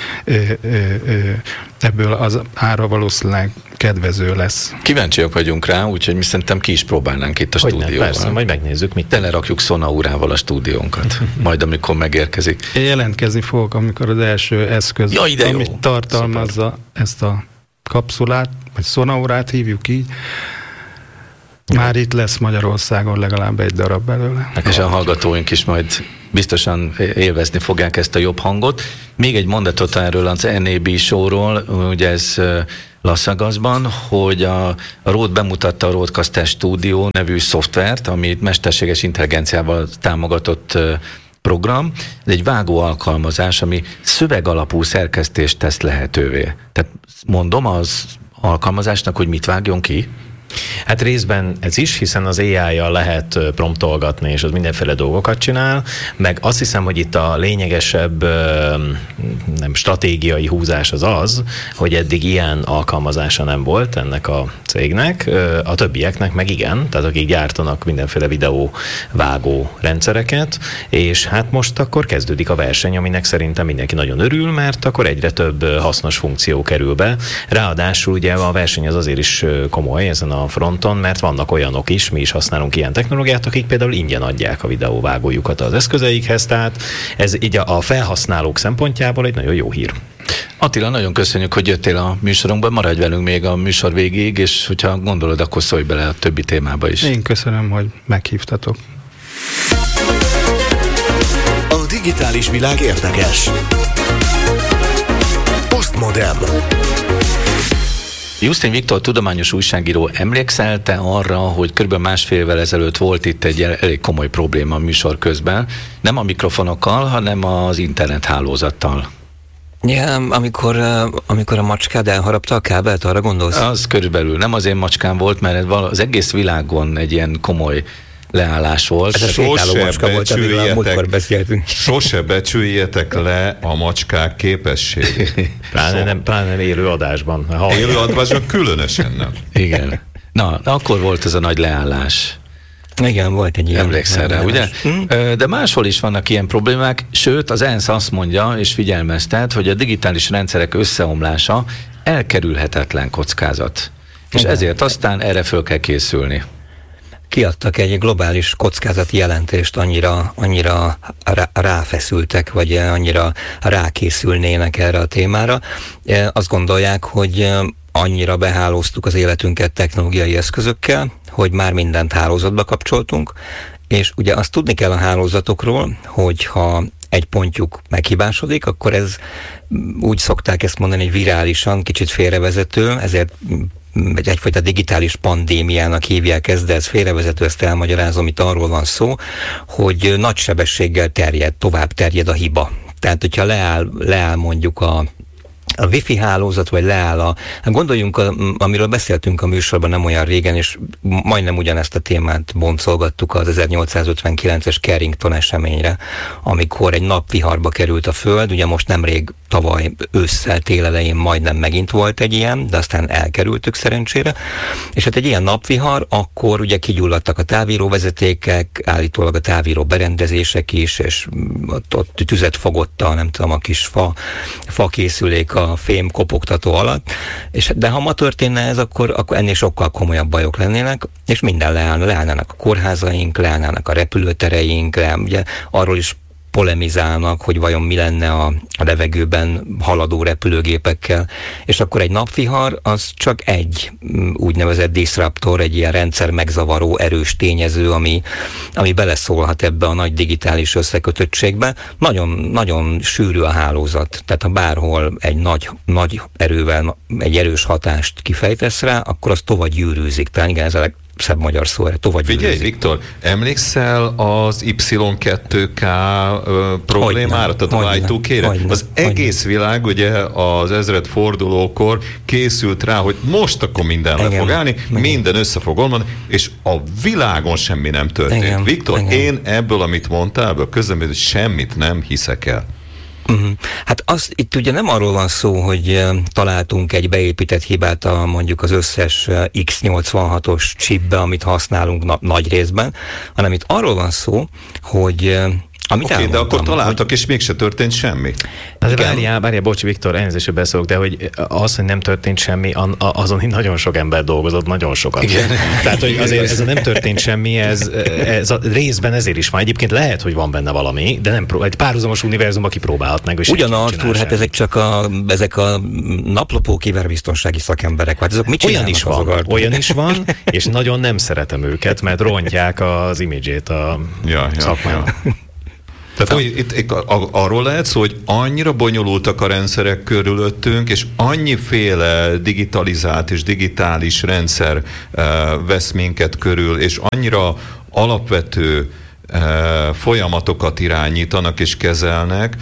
Speaker 8: ebből az ára valószínűleg kedvező lesz.
Speaker 4: Kíváncsiak vagyunk rá, úgyhogy mi szerintem ki is próbálnánk itt a stúdióban.
Speaker 7: Persze, majd megnézzük, mit
Speaker 4: telerakjuk Sonaurával a stúdiónkat, majd amikor megérkezik.
Speaker 8: Én jelentkezni fogok, amikor az első eszköz, amit tartalmazza ezt a kapszulát, vagy Sonaurát hívjuk így, már itt lesz Magyarországon legalább egy darab belőle.
Speaker 4: És a hallgatóink is majd biztosan élvezni fogják ezt a jobb hangot. Még egy mondatot erről az NAB showról, ugye ez Las Vegasban, hogy a Rode bemutatta a Rodecaster Studio nevű szoftvert, amit mesterséges intelligenciával támogatott program. Ez egy vágó alkalmazás, ami szövegalapú szerkesztést tesz lehetővé. Tehát mondom az alkalmazásnak, hogy mit vágjon ki?
Speaker 7: Hát részben ez is, hiszen az AI-jal lehet promptolgatni, és az mindenféle dolgokat csinál, meg azt hiszem, hogy itt a lényegesebb nem stratégiai húzás az, hogy eddig ilyen alkalmazása nem volt ennek a cégnek, a többieknek meg igen, tehát akik gyártanak mindenféle videóvágó rendszereket, és hát most akkor kezdődik a verseny, aminek szerintem mindenki nagyon örül, mert akkor egyre több hasznos funkció kerül be. Ráadásul ugye a verseny az azért is komoly ezen a fronton, mert vannak olyanok is, mi is használunk ilyen technológiát, akik például ingyen adják a videóvágójukat az eszközeikhez, tehát ez így a felhasználók szempontjából egy nagyon jó hír.
Speaker 4: Attila, nagyon köszönjük, hogy jöttél a műsorunkba, maradj velünk még a műsor végéig, és hogyha gondolod, akkor szólj bele a többi témába is.
Speaker 8: Én köszönöm, hogy meghívtatok.
Speaker 3: A digitális világ érdekes. Postmodern.
Speaker 4: Justin Viktor tudományos újságíró, emlékszel te arra, hogy kb. Másfél évvel ezelőtt volt itt egy elég komoly probléma a műsor közben, nem a mikrofonokkal, hanem az internethálózattal?
Speaker 6: Ja, amikor a macskád elharapta a kábelt, arra gondolsz?
Speaker 4: Az körülbelül nem az én macskám volt, mert az egész világon egy ilyen komoly leállás volt.
Speaker 6: Ez a sétáló macska volt, amiről múltkor beszéltünk.
Speaker 5: Sose becsüljetek le a macskák képességét.
Speaker 7: Pláne élő adásban.
Speaker 5: Élő adásban különösen nem.
Speaker 4: Igen. Na, akkor volt ez a nagy leállás.
Speaker 6: Igen, volt egy ilyen.
Speaker 4: Emlékszel rá, ugye? De máshol is vannak ilyen problémák, sőt, az ENSZ azt mondja, és figyelmeztet, hogy a digitális rendszerek összeomlása elkerülhetetlen kockázat. És ezért aztán erre föl kell készülni.
Speaker 6: Kiadtak egy globális kockázati jelentést, annyira ráfeszültek, vagy annyira rákészülnének erre a témára. Azt gondolják, hogy annyira behálóztuk az életünket technológiai eszközökkel, hogy már mindent hálózatba kapcsoltunk, és ugye azt tudni kell a hálózatokról, hogy ha egy pontjuk meghibásodik, akkor ez úgy szokták ezt mondani, hogy virálisan, kicsit félrevezető, ezért egyfajta digitális pandémiának hívják ezt, de ez félrevezető, ezt elmagyarázom, itt arról van szó, hogy nagy sebességgel tovább terjed a hiba. Tehát, hogyha leáll mondjuk a wifi hálózat, vagy leáll gondoljunk, amiről beszéltünk a műsorban nem olyan régen, és majdnem ugyanezt a témát boncolgattuk az 1859-es Carrington eseményre, amikor egy napviharba került a Föld, ugye most nemrég tavaly ősszel, télelején majdnem megint volt egy ilyen, de aztán elkerültük szerencsére, és hát egy ilyen napvihar, akkor ugye kigyulladtak a távíróvezetékek, állítólag a távíró berendezések is, és ott tüzet fogott a kis fakészülék a fém kopogtató alatt, de ha ma történne ez, akkor ennél sokkal komolyabb bajok lennének, és minden leállnának a kórházaink, leállnának a repülőtereink, ugye arról is polemizálnak, hogy vajon mi lenne a levegőben haladó repülőgépekkel, és akkor egy napvihar az csak egy úgynevezett disruptor, egy ilyen rendszer megzavaró erős tényező, ami beleszólhat ebbe a nagy digitális összekötöttségbe. Nagyon, nagyon sűrű a hálózat, tehát ha bárhol egy nagy erővel egy erős hatást kifejtesz rá, akkor az tovább gyűrűzik. Tehát igen, ez a szebb magyar szó erre, tovagyűrűzik.
Speaker 5: Figyelj, Viktor, emlékszel az Y2K problémára, tehát a Y2K-re? Az egész világ ugye az ezredfordulókor készült rá, hogy most akkor minden le fog állni, minden össze fog omlani, és a világon semmi nem történt. Igen, Viktor, én ebből, amit mondtál, ebből közleményben semmit nem hiszek el.
Speaker 6: Hát itt ugye nem arról van szó, hogy találtunk egy beépített hibát mondjuk az összes X86-os chipbe, amit használunk nagy részben, hanem itt arról van szó, hogy
Speaker 5: Oké, de akkor találtak, és mégse történt semmi.
Speaker 7: Várjál, bocsi Viktor, elnézést, beszélok, de hogy az, hogy nem történt semmi, azon nagyon sok ember dolgozott, nagyon sokat. Igen. Tehát, hogy azért ez a nem történt semmi, ez a részben ezért is van. Egyébként lehet, hogy van benne valami, de nem egy párhuzamos univerzumban kipróbálhat meg.
Speaker 6: Ugyan Artur, hát ezek a naplopó kiberbiztonsági szakemberek. Hát ezek mit
Speaker 7: olyan is van, és nagyon nem szeretem őket, mert rontják az imidzsét a szakmának.
Speaker 5: Tehát itt arról lehet szó, hogy annyira bonyolultak a rendszerek körülöttünk, és annyiféle digitalizált és digitális rendszer vesz minket körül, és annyira alapvető folyamatokat irányítanak és kezelnek,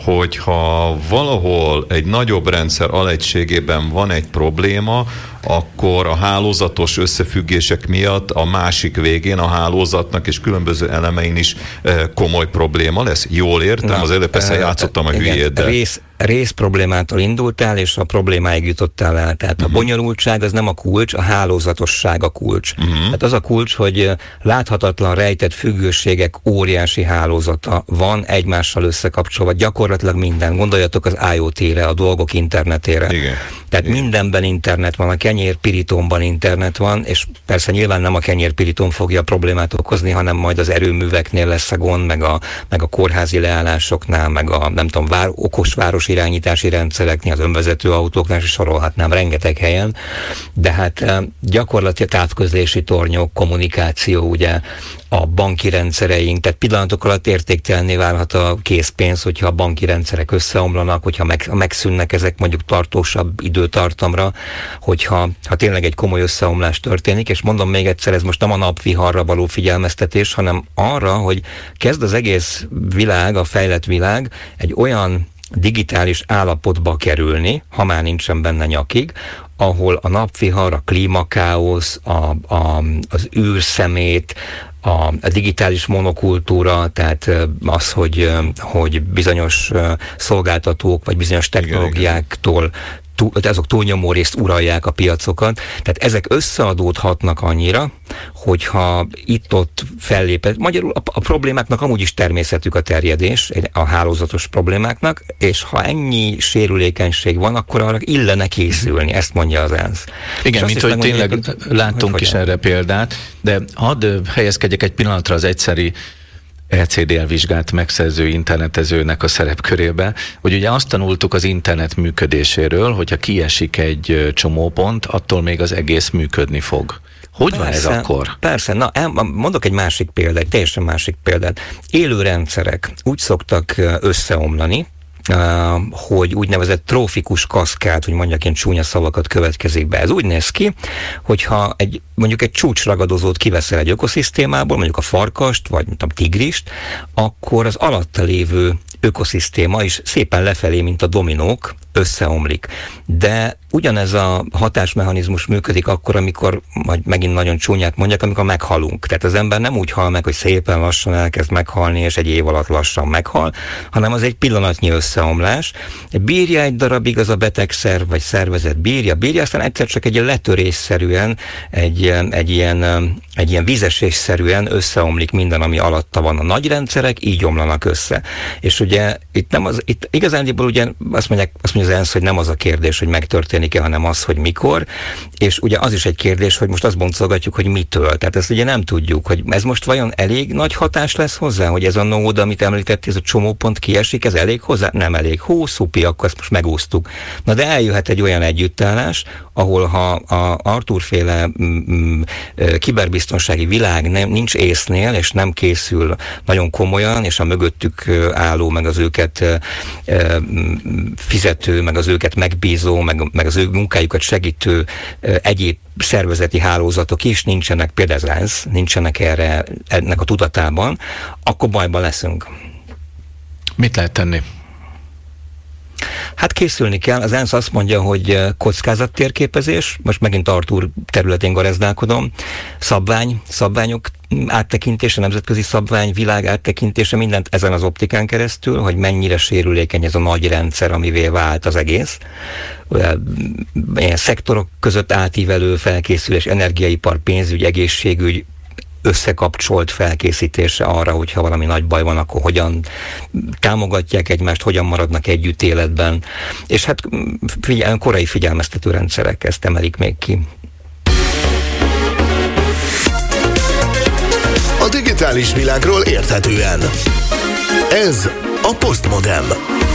Speaker 5: hogyha valahol egy nagyobb rendszer alegységében van egy probléma, akkor a hálózatos összefüggések miatt a másik végén a hálózatnak és különböző elemein is komoly probléma lesz. Jól értem? Az előbb persze játszottam a hülyéddel.
Speaker 6: Rész problémától indultál, és a problémáig jutottál el. Tehát a bonyolultság az nem a kulcs, a hálózatosság a kulcs. Tehát az a kulcs, hogy láthatatlan rejtett függőségek óriási hálózata van egymással összekapcsolva, gyakorlatilag minden. Gondoljatok az IoT-re, a dolgok internetére. Igen. Tehát mindenben internet van, a kenyérpirítomban internet van, és persze nyilván nem a kenyérpirítóm fogja a problémát okozni, hanem majd az erőműveknél lesz a gond, meg a kórházi leállásoknál, meg a nem tudom, okos városirányítási rendszereknél, az önvezető autóknál, és sorolhatnám rengeteg helyen, de hát gyakorlatilag távközlési tornyok, kommunikáció, ugye a banki rendszereink, tehát pillanatok alatt értéktelenné válhat a készpénz, hogyha a banki rendszerek összeomlanak, hogyha megszűnnek ezek mondjuk tartósabb időtartamra, hogyha tényleg egy komoly összeomlás történik, és mondom még egyszer, ez most nem a napviharra való figyelmeztetés, hanem arra, hogy kezd az egész világ, a fejlett világ egy olyan digitális állapotba kerülni, ha már nincsen benne nyakig, ahol a napvihar, a klímakáosz, az űrszemét, a digitális monokultúra, tehát az, hogy bizonyos szolgáltatók vagy bizonyos technológiáktól azok túlnyomó részt uralják a piacokat. Tehát ezek összeadódhatnak annyira, hogyha itt-ott fellépett. Magyarul a problémáknak amúgy is természetük a terjedés, a hálózatos problémáknak, és ha ennyi sérülékenység van, akkor arra illene készülni, ezt mondja az ENSZ.
Speaker 4: Igen, mint hogy tényleg láttunk is erre példát, de hadd helyezkedjek egy pillanatra az egyszeri ECDL vizsgát megszerző internetezőnek a szerepkörébe, hogy ugye azt tanultuk az internet működéséről, hogyha kiesik egy csomópont, attól még az egész működni fog. Hogy van ez akkor?
Speaker 6: Persze, mondok egy másik példát, teljesen másik példát. Élő rendszerek úgy szoktak összeomlani, hogy úgynevezett trófikus kaszkád, hogy mondjak ilyen csúnya szavakat, következik be. Ez úgy néz ki, hogyha mondjuk egy csúcsragadozót kiveszel egy ökoszisztémából, mondjuk a farkast, vagy a tigrist, akkor az alatta lévő ökoszisztéma is szépen lefelé, mint a dominók, összeomlik. De ugyanez a hatásmechanizmus működik akkor, amikor, majd megint nagyon csúnyát mondjak, amikor meghalunk. Tehát az ember nem úgy hal meg, hogy szépen lassan elkezd meghalni, és egy év alatt lassan meghal, hanem az egy pillanatnyi összeomlás. Bírja egy darabig az a betegszerv, vagy szervezet bírja, aztán egyszer csak egy egy ilyen vízesésszerűen összeomlik minden, ami alatta van. A nagy rendszerek így omlanak össze. És ugye itt igazándiból ugye azt mondja az ENSZ, hogy nem az a kérdés, hogy megtörténik-e, hanem az, hogy mikor, és ugye az is egy kérdés, hogy most azt boncolgatjuk, hogy mitől. Tehát ezt ugye nem tudjuk, hogy ez most vajon elég nagy hatás lesz hozzá, hogy ez a nóda, amit említettél, ez a csomópont kiesik, ez elég hozzá? Nem elég. Szupi, akkor ezt most megúsztuk. Na de eljöhet egy olyan együttállás, ahol ha a Artur-féle kiberbiztonsági világ nincs észnél, és nem készül nagyon komolyan, és a mögöttük álló meg az őket fizető, meg az őket megbízó, meg az ő munkájukat segítő egyéb szervezeti hálózatok is nincsenek, például az ENSZ, nincsenek ennek a tudatában, akkor bajban leszünk.
Speaker 4: Mit lehet tenni?
Speaker 6: Hát készülni kell. Az ENSZ azt mondja, hogy kockázattérképezés, most megint Artúr területén garezdálkodom, szabványok áttekintése, nemzetközi szabvány, világ áttekintése, mindent ezen az optikán keresztül, hogy mennyire sérülékeny ez a nagy rendszer, amivé vált az egész. Ilyen szektorok között átívelő felkészülés, energiaipar, pénzügy, egészségügy, összekapcsolt felkészítése arra, hogyha valami nagy baj van, akkor hogyan támogatják egymást, hogyan maradnak együtt életben. És hát korai figyelmeztető rendszerek ezt emelik még ki.
Speaker 3: A digitális világról érthetően. Ez a Postmodem.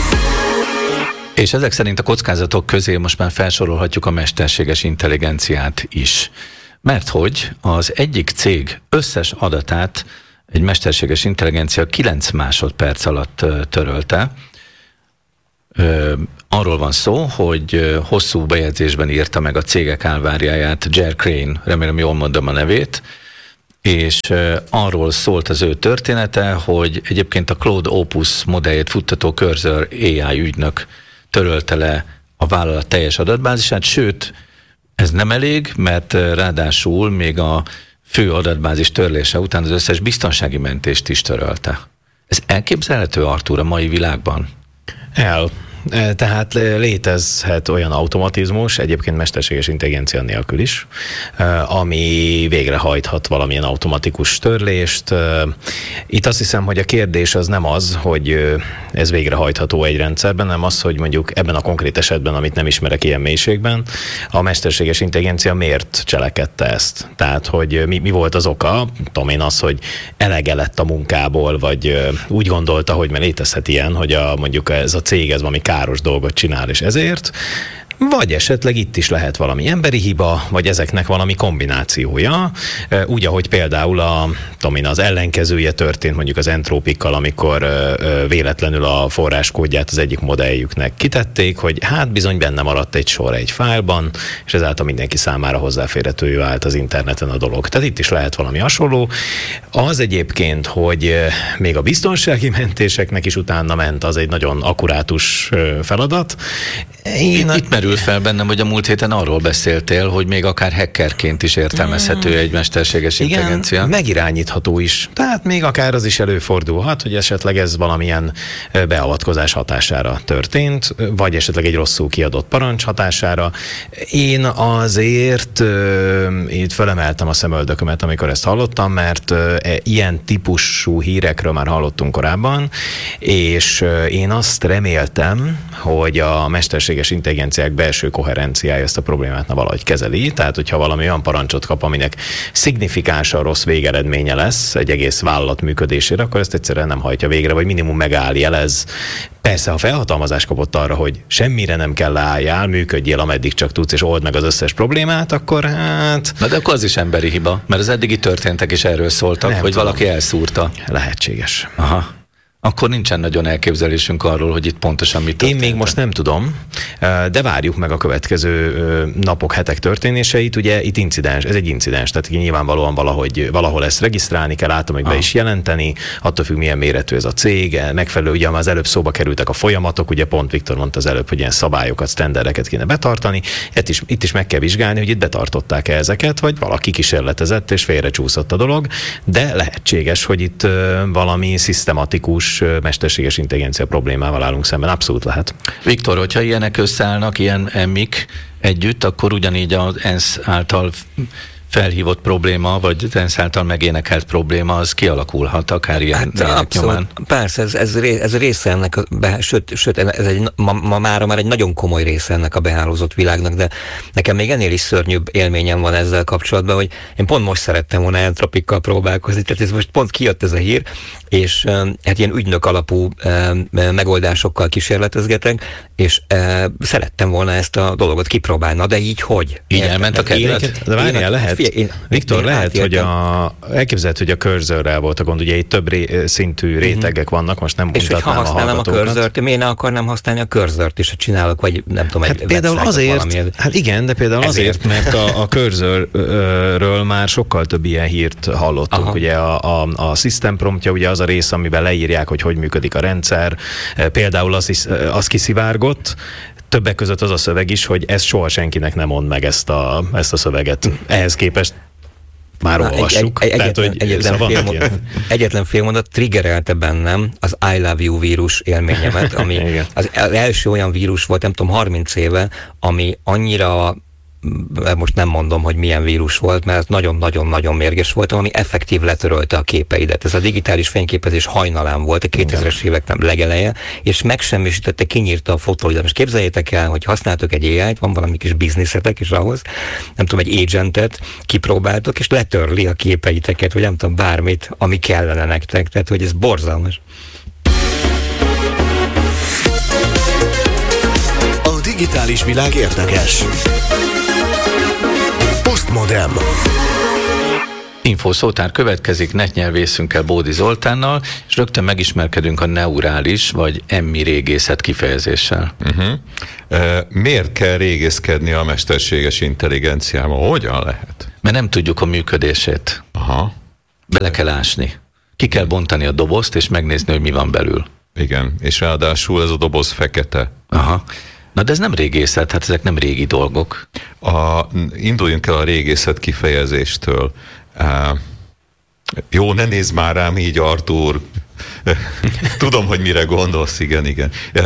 Speaker 4: És ezek szerint a kockázatok közé most már felsorolhatjuk a mesterséges intelligenciát is. Mert hogy az egyik cég összes adatát egy mesterséges intelligencia 9 másodperc alatt törölte. Arról van szó, hogy hosszú bejegyzésben írta meg a cégek álvárjáját Jer Crane, remélem jól mondom a nevét, és arról szólt az ő története, hogy egyébként a Claude Opus modelljét futtató Cursor AI ügynök törölte le a vállalat teljes adatbázisát, sőt, ez nem elég, mert ráadásul még a fő adatbázis törlése után az összes biztonsági mentést is törölte. Ez elképzelhető, Artúr, a mai világban?
Speaker 7: Tehát létezhet olyan automatizmus, egyébként mesterséges intelligencia nélkül is, ami végrehajthat valamilyen automatikus törlést. Itt azt hiszem, hogy a kérdés az nem az, hogy ez végrehajtható egy rendszerben, hanem az, hogy mondjuk ebben a konkrét esetben, amit nem ismerek ilyen mélységben, a mesterséges intelligencia miért cselekedte ezt? Tehát, hogy mi volt az oka? Tudom én az, hogy elege lett a munkából, vagy úgy gondolta, hogy mert létezhet ilyen, hogy mondjuk ez a cég, ez valami káros dolgot csinál, és ezért, vagy esetleg itt is lehet valami emberi hiba, vagy ezeknek valami kombinációja, úgy, ahogy például az ellenkezője történt mondjuk az Entropikkal, amikor véletlenül a forráskódját az egyik modelljüknek kitették, hogy hát bizony benne maradt egy sor egy fájlban, és ezáltal mindenki számára hozzáférhetővé vált az interneten a dolog. Tehát itt is lehet valami hasonló. Az egyébként, hogy még a biztonsági mentéseknek is utána ment, az egy nagyon akkurátus feladat.
Speaker 4: Itt merül fel bennem, hogy a múlt héten arról beszéltél, hogy még akár hackerként is értelmezhető egy mesterséges intelligencia.
Speaker 7: Igen, megirányítható is. Tehát még akár az is előfordulhat, hogy esetleg ez valamilyen beavatkozás hatására történt, vagy esetleg egy rosszul kiadott parancs hatására. Én azért itt felemeltem a szemöldökömet, amikor ezt hallottam, mert ilyen típusú hírekről már hallottunk korábban, és én azt reméltem, hogy a mesterséges intelligenciák belső koherenciája ezt a problémát valahogy kezeli. Tehát, hogyha valami olyan parancsot kap, aminek szignifikánsan rossz végeredménye lesz egy egész vállalat működésére, akkor ezt egyszerűen nem hajtja végre, vagy minimum megáll, jelez. Persze, ha felhatalmazást kapott arra, hogy semmire nem kell leálljál, működjél, ameddig csak tudsz, és old meg az összes problémát, akkor hát...
Speaker 4: Na de akkor az is emberi hiba, mert az eddigi történtek is erről szóltak, nem hogy tudom. Valaki elszúrta.
Speaker 7: Lehetséges.
Speaker 4: Aha. Akkor nincsen nagyon elképzelésünk arról, hogy itt pontosan mit történt.
Speaker 7: Én még most nem tudom, de várjuk meg a következő napok, hetek történéseit. Ugye itt incidens, ez egy incidens, tehát nyilvánvalóan valahol ezt regisztrálni kell, látom, hogy be is jelenteni, attól függ, milyen méretű ez a cég, megfelelő, ugye az előbb szóba kerültek a folyamatok, ugye pont Viktor mondta az előbb, hogy ilyen szabályokat, sztendereket kéne betartani, itt is meg kell vizsgálni, hogy itt betartották-e ezeket, vagy valaki kísérletezett és félrecsúszott a dolog, de lehetséges, hogy itt valami szisztematikus mesterséges intelligencia problémával állunk szemben. Abszolút lehet.
Speaker 4: Viktor, hogyha ilyenek összeállnak, ilyen emmik együtt, akkor ugyanígy az ENSZ által felhívott probléma, vagy ENSZ által megénekelt probléma, az kialakulhat akár ilyen nyomán.
Speaker 6: Persze, ez része ennek, sőt, ez ma már egy nagyon komoly része ennek a behálózott világnak, de nekem még ennél is szörnyűbb élményem van ezzel kapcsolatban, hogy én pont most szerettem volna Entropikkal próbálkozni, tehát ez most pont kijött ez a hír, és hát ilyen ügynök alapú megoldásokkal kísérletezgetek, és szerettem volna ezt a dolgot kipróbálni, de így hogy?
Speaker 4: Így elment a kedved?
Speaker 7: De várjál, lehet. Viktor, lehet, hogy elképzelhető, hogy a cursor-rel volt a gond. Ugye itt több szintű rétegek vannak, most nem
Speaker 6: mutatnám a hallgatókat. És hogy ha használom a cursort, miért ne akarnám használni a cursort is, hogy csinálok, vagy nem tudom, egy
Speaker 7: például azért, hát igen, de például azért, mert a cursor-ről már sokkal több ilyen hírt hallottunk. Aha. Ugye a system promptja, ugye az a rész, amiben leírják, hogy működik a rendszer. Például az kiszivárgott, többek között az a szöveg is, hogy ezt soha senkinek nem mond meg ezt a szöveget. Ehhez képest már olvassuk.
Speaker 6: Egyetlen félmondat triggerelte bennem az I love you vírus élményemet, ami az első olyan vírus volt, nem tudom, 30 éve, ami annyira, most nem mondom, hogy milyen vírus volt, mert nagyon-nagyon-nagyon mérges voltam, ami effektív letörölte a képeidet. Ez a digitális fényképezés hajnalán volt, a 2000-es évek legeleje, és megsemmisítette, kinyírta a fotóidat. Most képzeljétek el, hogy használtok egy AI-t, van valami kis bizniszetek, és ahhoz, nem tudom, egy agentet kipróbáltok, és letörli a képeiteket, vagy nem tudom, bármit, ami kellene nektek. Tehát, hogy ez borzalmas.
Speaker 3: A digitális világ érdekes. Postmodem.
Speaker 4: Infószótár következik netnyelvészünkkel, Bódi Zoltánnal, és rögtön megismerkedünk a neurális vagy emmi régészet kifejezéssel.
Speaker 5: Miért kell régészkedni a mesterséges intelligenciával? Hogyan lehet?
Speaker 4: Mert nem tudjuk a működését.
Speaker 5: Aha.
Speaker 4: Bele kell ásni. Ki kell bontani a dobozt, és megnézni, hogy mi van belül.
Speaker 5: Igen, és ráadásul ez a doboz fekete.
Speaker 4: Aha. Na de ez nem régészet, hát ezek nem régi dolgok.
Speaker 5: Induljunk el a régészet kifejezéstől. Jó, ne nézz már rám így, Artúr. Tudom, hogy mire gondolsz, igen.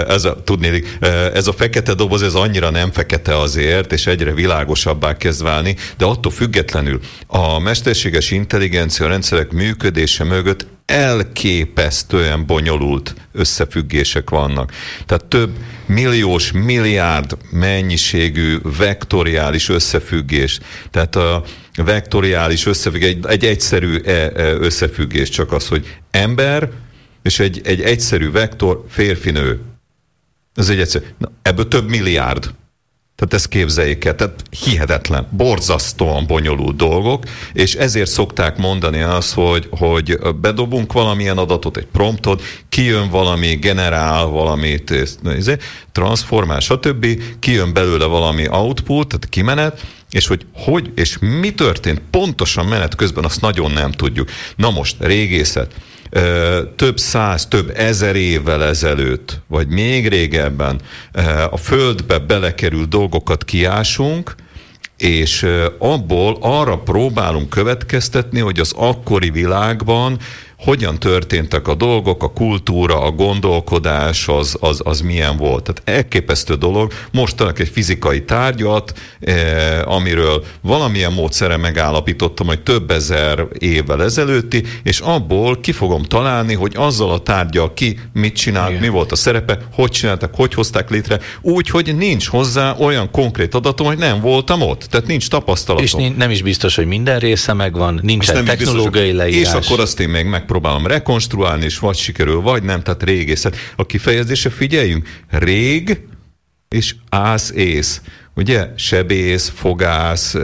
Speaker 5: Ez a fekete doboz, ez annyira nem fekete azért, és egyre világosabbá kezd válni, de attól függetlenül a mesterséges intelligencia rendszerek működése mögött elképesztően bonyolult összefüggések vannak. Tehát több milliós, milliárd mennyiségű vektoriális összefüggés. Tehát a vektoriális összefüggés, egy egyszerű összefüggés csak az, hogy ember és egy egyszerű vektor férfi-nő. Ez egy egyszerű. Na, ebből több milliárd. Tehát ezt képzeljék el. Tehát hihetetlen, borzasztóan bonyolult dolgok, és ezért szokták mondani azt, hogy bedobunk valamilyen adatot, egy promptot, kijön valami, generál valamit, transformál, stb., kijön belőle valami output, tehát kimenet, és hogy és mi történt pontosan menet közben, azt nagyon nem tudjuk. Na most, régészet. Több száz, több ezer évvel ezelőtt, vagy még régebben a földbe belekerült dolgokat kiásunk, és abból arra próbálunk következtetni, hogy az akkori világban hogyan történtek a dolgok, a kultúra, a gondolkodás, az milyen volt. Tehát elképesztő dolog. Most talán egy fizikai tárgyat, amiről valamilyen módszeren megállapítottam, hogy több ezer évvel ezelőtti, és abból ki fogom találni, hogy azzal a tárgyal ki mit csinált, igen, mi volt a szerepe, hogy csináltak, hogy hozták létre, úgy, hogy nincs hozzá olyan konkrét adatom, hogy nem voltam ott. Tehát nincs tapasztalatom.
Speaker 4: És nem is biztos, hogy minden része megvan, nincsen technológiai leírás.
Speaker 5: És akkor azt én még megpróbálom rekonstruálni, és vagy sikerül, vagy nem, tehát régészet. A kifejezése figyeljünk, rég és ász-ész. Ugye? Sebész, fogász,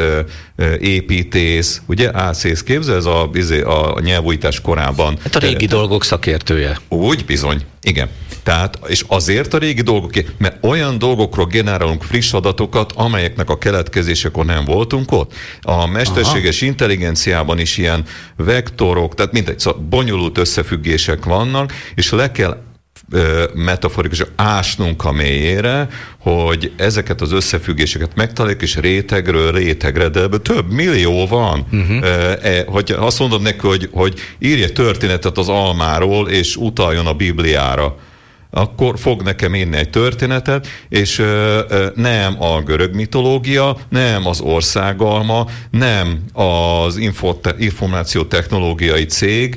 Speaker 5: építész, ugye? Ász-ész. Képzel, ez a nyelvújítás korában.
Speaker 4: Hát a régi dolgok szakértője.
Speaker 5: Úgy bizony, igen. Tehát, és azért a régi dolgok, mert olyan dolgokról generálunk friss adatokat, amelyeknek a keletkezésekor nem voltunk ott. A mesterséges intelligenciában is ilyen vektorok, tehát mindegy, szóval bonyolult összefüggések vannak, és le kell metaforikusan ásnunk a mélyére, hogy ezeket az összefüggéseket megtaláljuk, és rétegről rétegre, de ebből több millió van. Hogy azt mondod neki, hogy írj egy történetet az almáról, és utaljon a Bibliára, akkor fog nekem írni egy történetet, és nem a görög mitológia, nem az országalma, nem az információtechnológiai cég,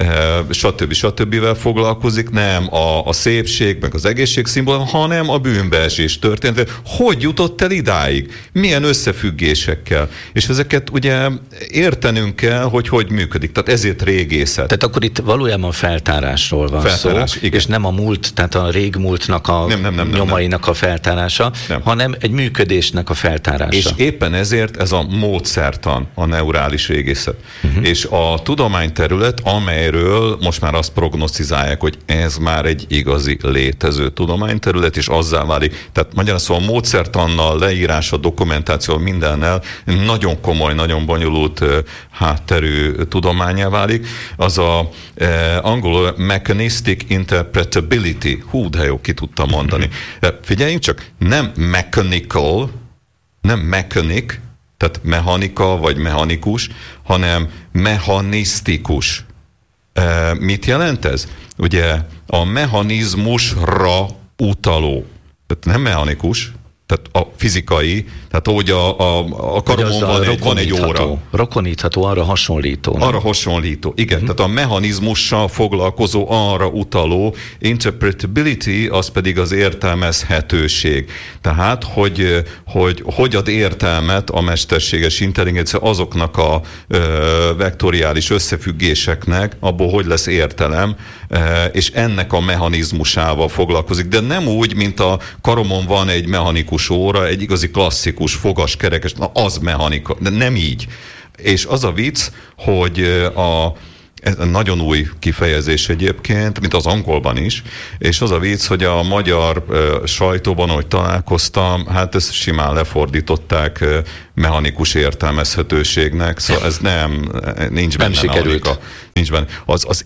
Speaker 5: stb. Foglalkozik, nem a szépség, meg az egészségszínvonal, hanem a bűnbeesés története. Hogy jutott el idáig? Milyen összefüggésekkel? És ezeket ugye értenünk kell, hogy működik. Tehát ezért régészet.
Speaker 4: Tehát akkor itt valójában feltárásról van szó, igen, és nem a múlt tehát a régmúltnak a nyomainak a feltárása, hanem egy működésnek a feltárása.
Speaker 5: És éppen ezért ez a módszertan, a neurális régészet. És a tudományterület, amelyről most már azt prognosztizálják, hogy ez már egy igazi létező tudományterület, és azzá válik. Tehát magyarán szóval módszertannal, leírása, dokumentáció, mindennel nagyon komoly, nagyon bonyolult hátterű tudományá válik. Az a angolul mechanistic interpretability. Hú, de jó, ki tudtam mondani. Figyeljünk csak, nem mechanical, nem mechanic, tehát mechanika vagy mechanikus, hanem mechanisztikus. Mit jelent ez? Ugye a mechanizmusra utaló. Tehát nem mechanikus, tehát a fizikai, tehát ahogy a karomon van egy óra.
Speaker 4: Rokonítható, arra hasonlító.
Speaker 5: Arra hasonlító, igen. Tehát a mechanizmussal foglalkozó, arra utaló. Interpretability, az pedig az értelmezhetőség. Tehát, hogy ad értelmet a mesterséges intelligencia azoknak a vektoriális összefüggéseknek, abból hogy lesz értelem, és ennek a mechanizmusával foglalkozik. De nem úgy, mint a karomon van egy mechanikus óra, egy igazi klasszikus, fogas, kerekes, na az mechanika, de nem így. És az a vicc, hogy ez nagyon új kifejezés egyébként, mint az angolban is, és az a vicc, hogy a magyar sajtóban, ahogy találkoztam, hát ezt simán lefordították mechanikus értelmezhetőségnek, szóval ez nincs benne mechanika. Nincs benne. Az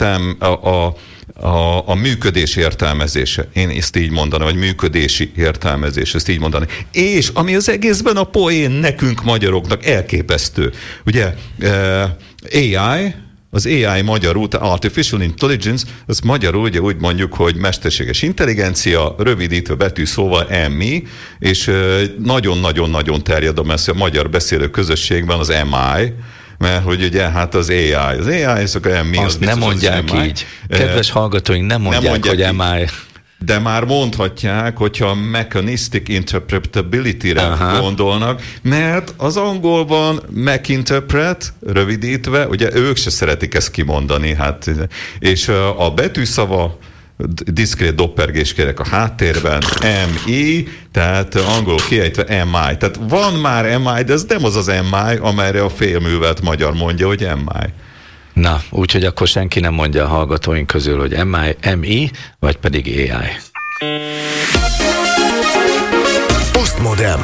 Speaker 5: a működés értelmezése. Én ezt így mondanám, vagy működési értelmezés, ezt így mondani. És ami az egészben a poén nekünk magyaroknak elképesztő. Ugye AI, az AI magyarul, Artificial Intelligence, az magyarul ugye úgy mondjuk, hogy mesterséges intelligencia, rövidítve betűszóval MI, és nagyon-nagyon-nagyon terjed a magyar beszélő közösségben az MI, mert hogy ugye hát az AI. Az AI, szóval MI,
Speaker 4: azt nem mondják az így. Kedves hallgatóink, nem mondják, hogy MI.
Speaker 5: De már mondhatják, hogyha mechanistic interpretability-re gondolnak, mert az angolban meginterpret, rövidítve, ugye ők se szeretik ezt kimondani, hát, és a betűszava diszkrét doppergés kérek a háttérben, MI, tehát angolul kiejtve MI. Tehát van már MI, de ez nem az az MI, amelyre a félművelt magyar mondja, hogy MI.
Speaker 4: Na, úgyhogy akkor senki nem mondja a hallgatóink közül, hogy MI, vagy pedig AI.
Speaker 3: Postmodern.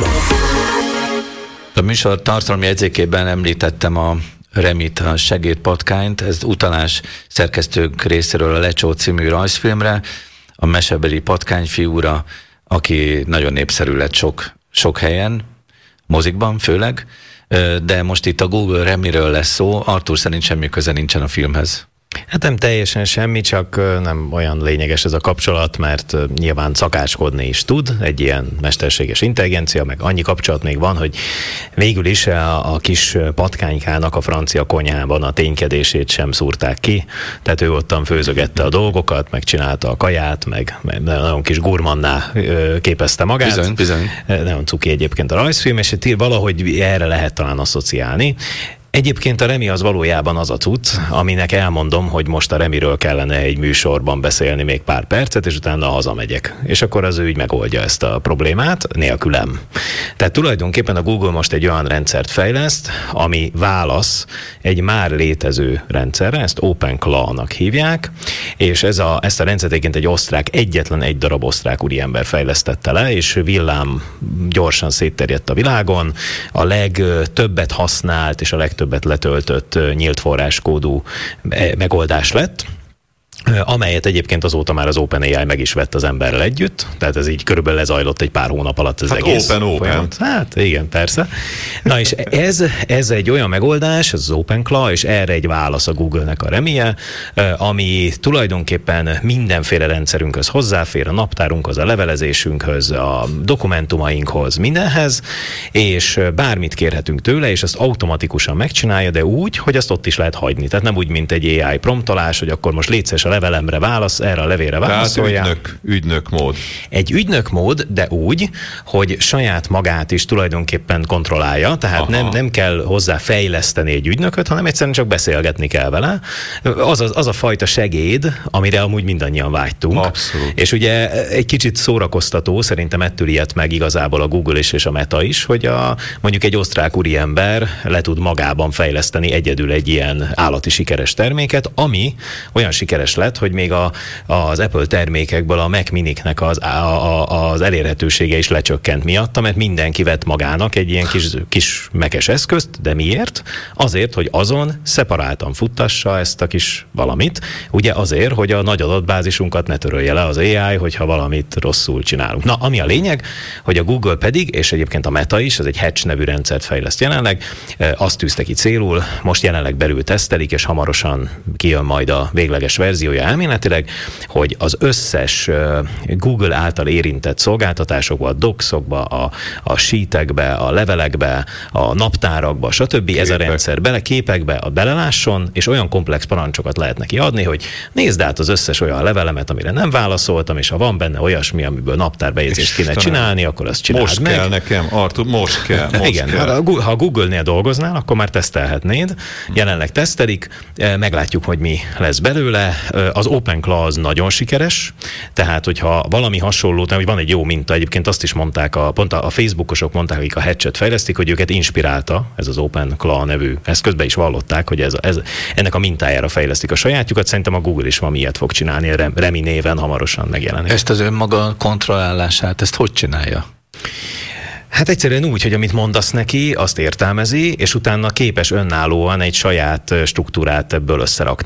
Speaker 4: A műsor tartalmi jegyzékében említettem a Remit, a segédpatkányt, ez utalás szerkesztők részéről a Lecsó című rajzfilmre, a mesebeli patkányfiúra, aki nagyon népszerű lett sok helyen, mozikban főleg, de most itt a Google Remiről lesz szó. Artur szerint semmi köze nincsen a filmhez.
Speaker 7: Hát nem teljesen semmi, csak nem olyan lényeges ez a kapcsolat, mert nyilván szakácskodni is tud egy ilyen mesterséges intelligencia, meg annyi kapcsolat még van, hogy végül is a kis patkánykának a francia konyhában a ténykedését sem szúrták ki, tehát ő ottan főzögette a dolgokat, megcsinálta a kaját, meg nagyon kis gurmanná képezte magát.
Speaker 4: Bizony.
Speaker 7: Nagyon cuki egyébként a rajzfilm, és valahogy erre lehet talán asszociálni. Egyébként a Remi az valójában az a cucc, aminek elmondom, hogy most a Remiről kellene egy műsorban beszélni még pár percet, és utána hazamegyek. És akkor az ő így megoldja ezt a problémát, nélkülem. Tehát tulajdonképpen a Google most egy olyan rendszert fejleszt, ami válasz egy már létező rendszerre, ezt OpenClaw-nak hívják, és ezt a rendszert egyébként egyetlen egy darab osztrák úriember fejlesztette le, és villám gyorsan szétterjedt a világon, a legtöbbet használt és a legtöbbet letöltött nyílt forráskódú megoldás lett, amelyet egyébként azóta már az OpenAI meg is vett az emberrel együtt, tehát ez így körülbelül lezajlott egy pár hónap alatt az egész folyamat. Hát igen, persze. Na és ez egy olyan megoldás, ez az OpenClaw, és erre egy válasz a Google-nek a Remie, ami tulajdonképpen mindenféle rendszerünkhöz hozzáfér, a naptárunkhoz, a levelezésünkhöz, a dokumentumainkhoz, mindenhez, és bármit kérhetünk tőle, és azt automatikusan megcsinálja, de úgy, hogy azt ott is lehet hagyni. Tehát nem úgy, mint egy AI promptolás, hogy akkor most légy szíves levelemre válasz, erre a levélre válaszolja.
Speaker 5: Tehát ügynök mód.
Speaker 7: Egy ügynök mód, de úgy, hogy saját magát is tulajdonképpen kontrollálja, tehát nem kell hozzá fejleszteni egy ügynököt, hanem egyszerűen csak beszélgetni kell vele. Az a fajta segéd, amire amúgy mindannyian vágytunk.
Speaker 5: Abszolút.
Speaker 7: És ugye egy kicsit szórakoztató, szerintem ettől ijedt meg igazából a Google is és a Meta is, hogy mondjuk egy osztrák úriember le tud magában fejleszteni egyedül egy ilyen állati sikeres terméket, ami olyan sikeres lett, hogy még az Apple termékekből a Mac Miniknek az elérhetősége is lecsökkent miatta, mert mindenki vett magának egy ilyen kis Mac-es eszközt, de miért? Azért, hogy azon szeparáltan futtassa ezt a kis valamit, ugye azért, hogy a nagy adatbázisunkat ne törölje le az AI, hogyha valamit rosszul csinálunk. Na, ami a lényeg, hogy a Google pedig, és egyébként a Meta is, ez egy Hatch nevű rendszert fejleszt jelenleg, azt tűzte ki célul, most jelenleg belül tesztelik, és hamarosan kijön majd a végleges verziója elméletileg, hogy az összes Google által érintett szolgáltatásokba, a docsokba, a sheetekbe, a levelekbe, a naptárakba, stb. Ez a rendszer képekbe belelásson, és olyan komplex parancsokat lehet neki adni, hogy nézd át az összes olyan levelemet, amire nem válaszoltam, és ha van benne olyasmi, amiből naptárbejegyzést kéne csinálni, akkor azt csináld
Speaker 5: most
Speaker 7: meg.
Speaker 5: Most kell nekem, Artur, most kell.
Speaker 7: Igen,
Speaker 5: kell.
Speaker 7: Ha Google-nél dolgoznál, akkor már tesztelhetnéd. Jelenleg tesztelik, meglátjuk, hogy mi lesz belőle. Az OpenClaw az nagyon sikeres, tehát hogyha valami hasonló, hogy van egy jó minta, egyébként azt is mondták, pont a Facebookosok mondták, akik a Hatchet fejlesztik, hogy őket inspirálta ez az OpenClaw nevű eszközbe is vallották, hogy ennek a mintájára fejlesztik a sajátjukat. Szerintem a Google is valami ilyet fog csinálni, Remi néven hamarosan megjelenik.
Speaker 4: Ezt az önmaga kontrollálását, ezt hogy csinálja?
Speaker 7: Hát egyszerűen úgy, hogy amit mondasz neki, azt értelmezi, és utána képes önállóan egy saját struktúrát ebből összerakni.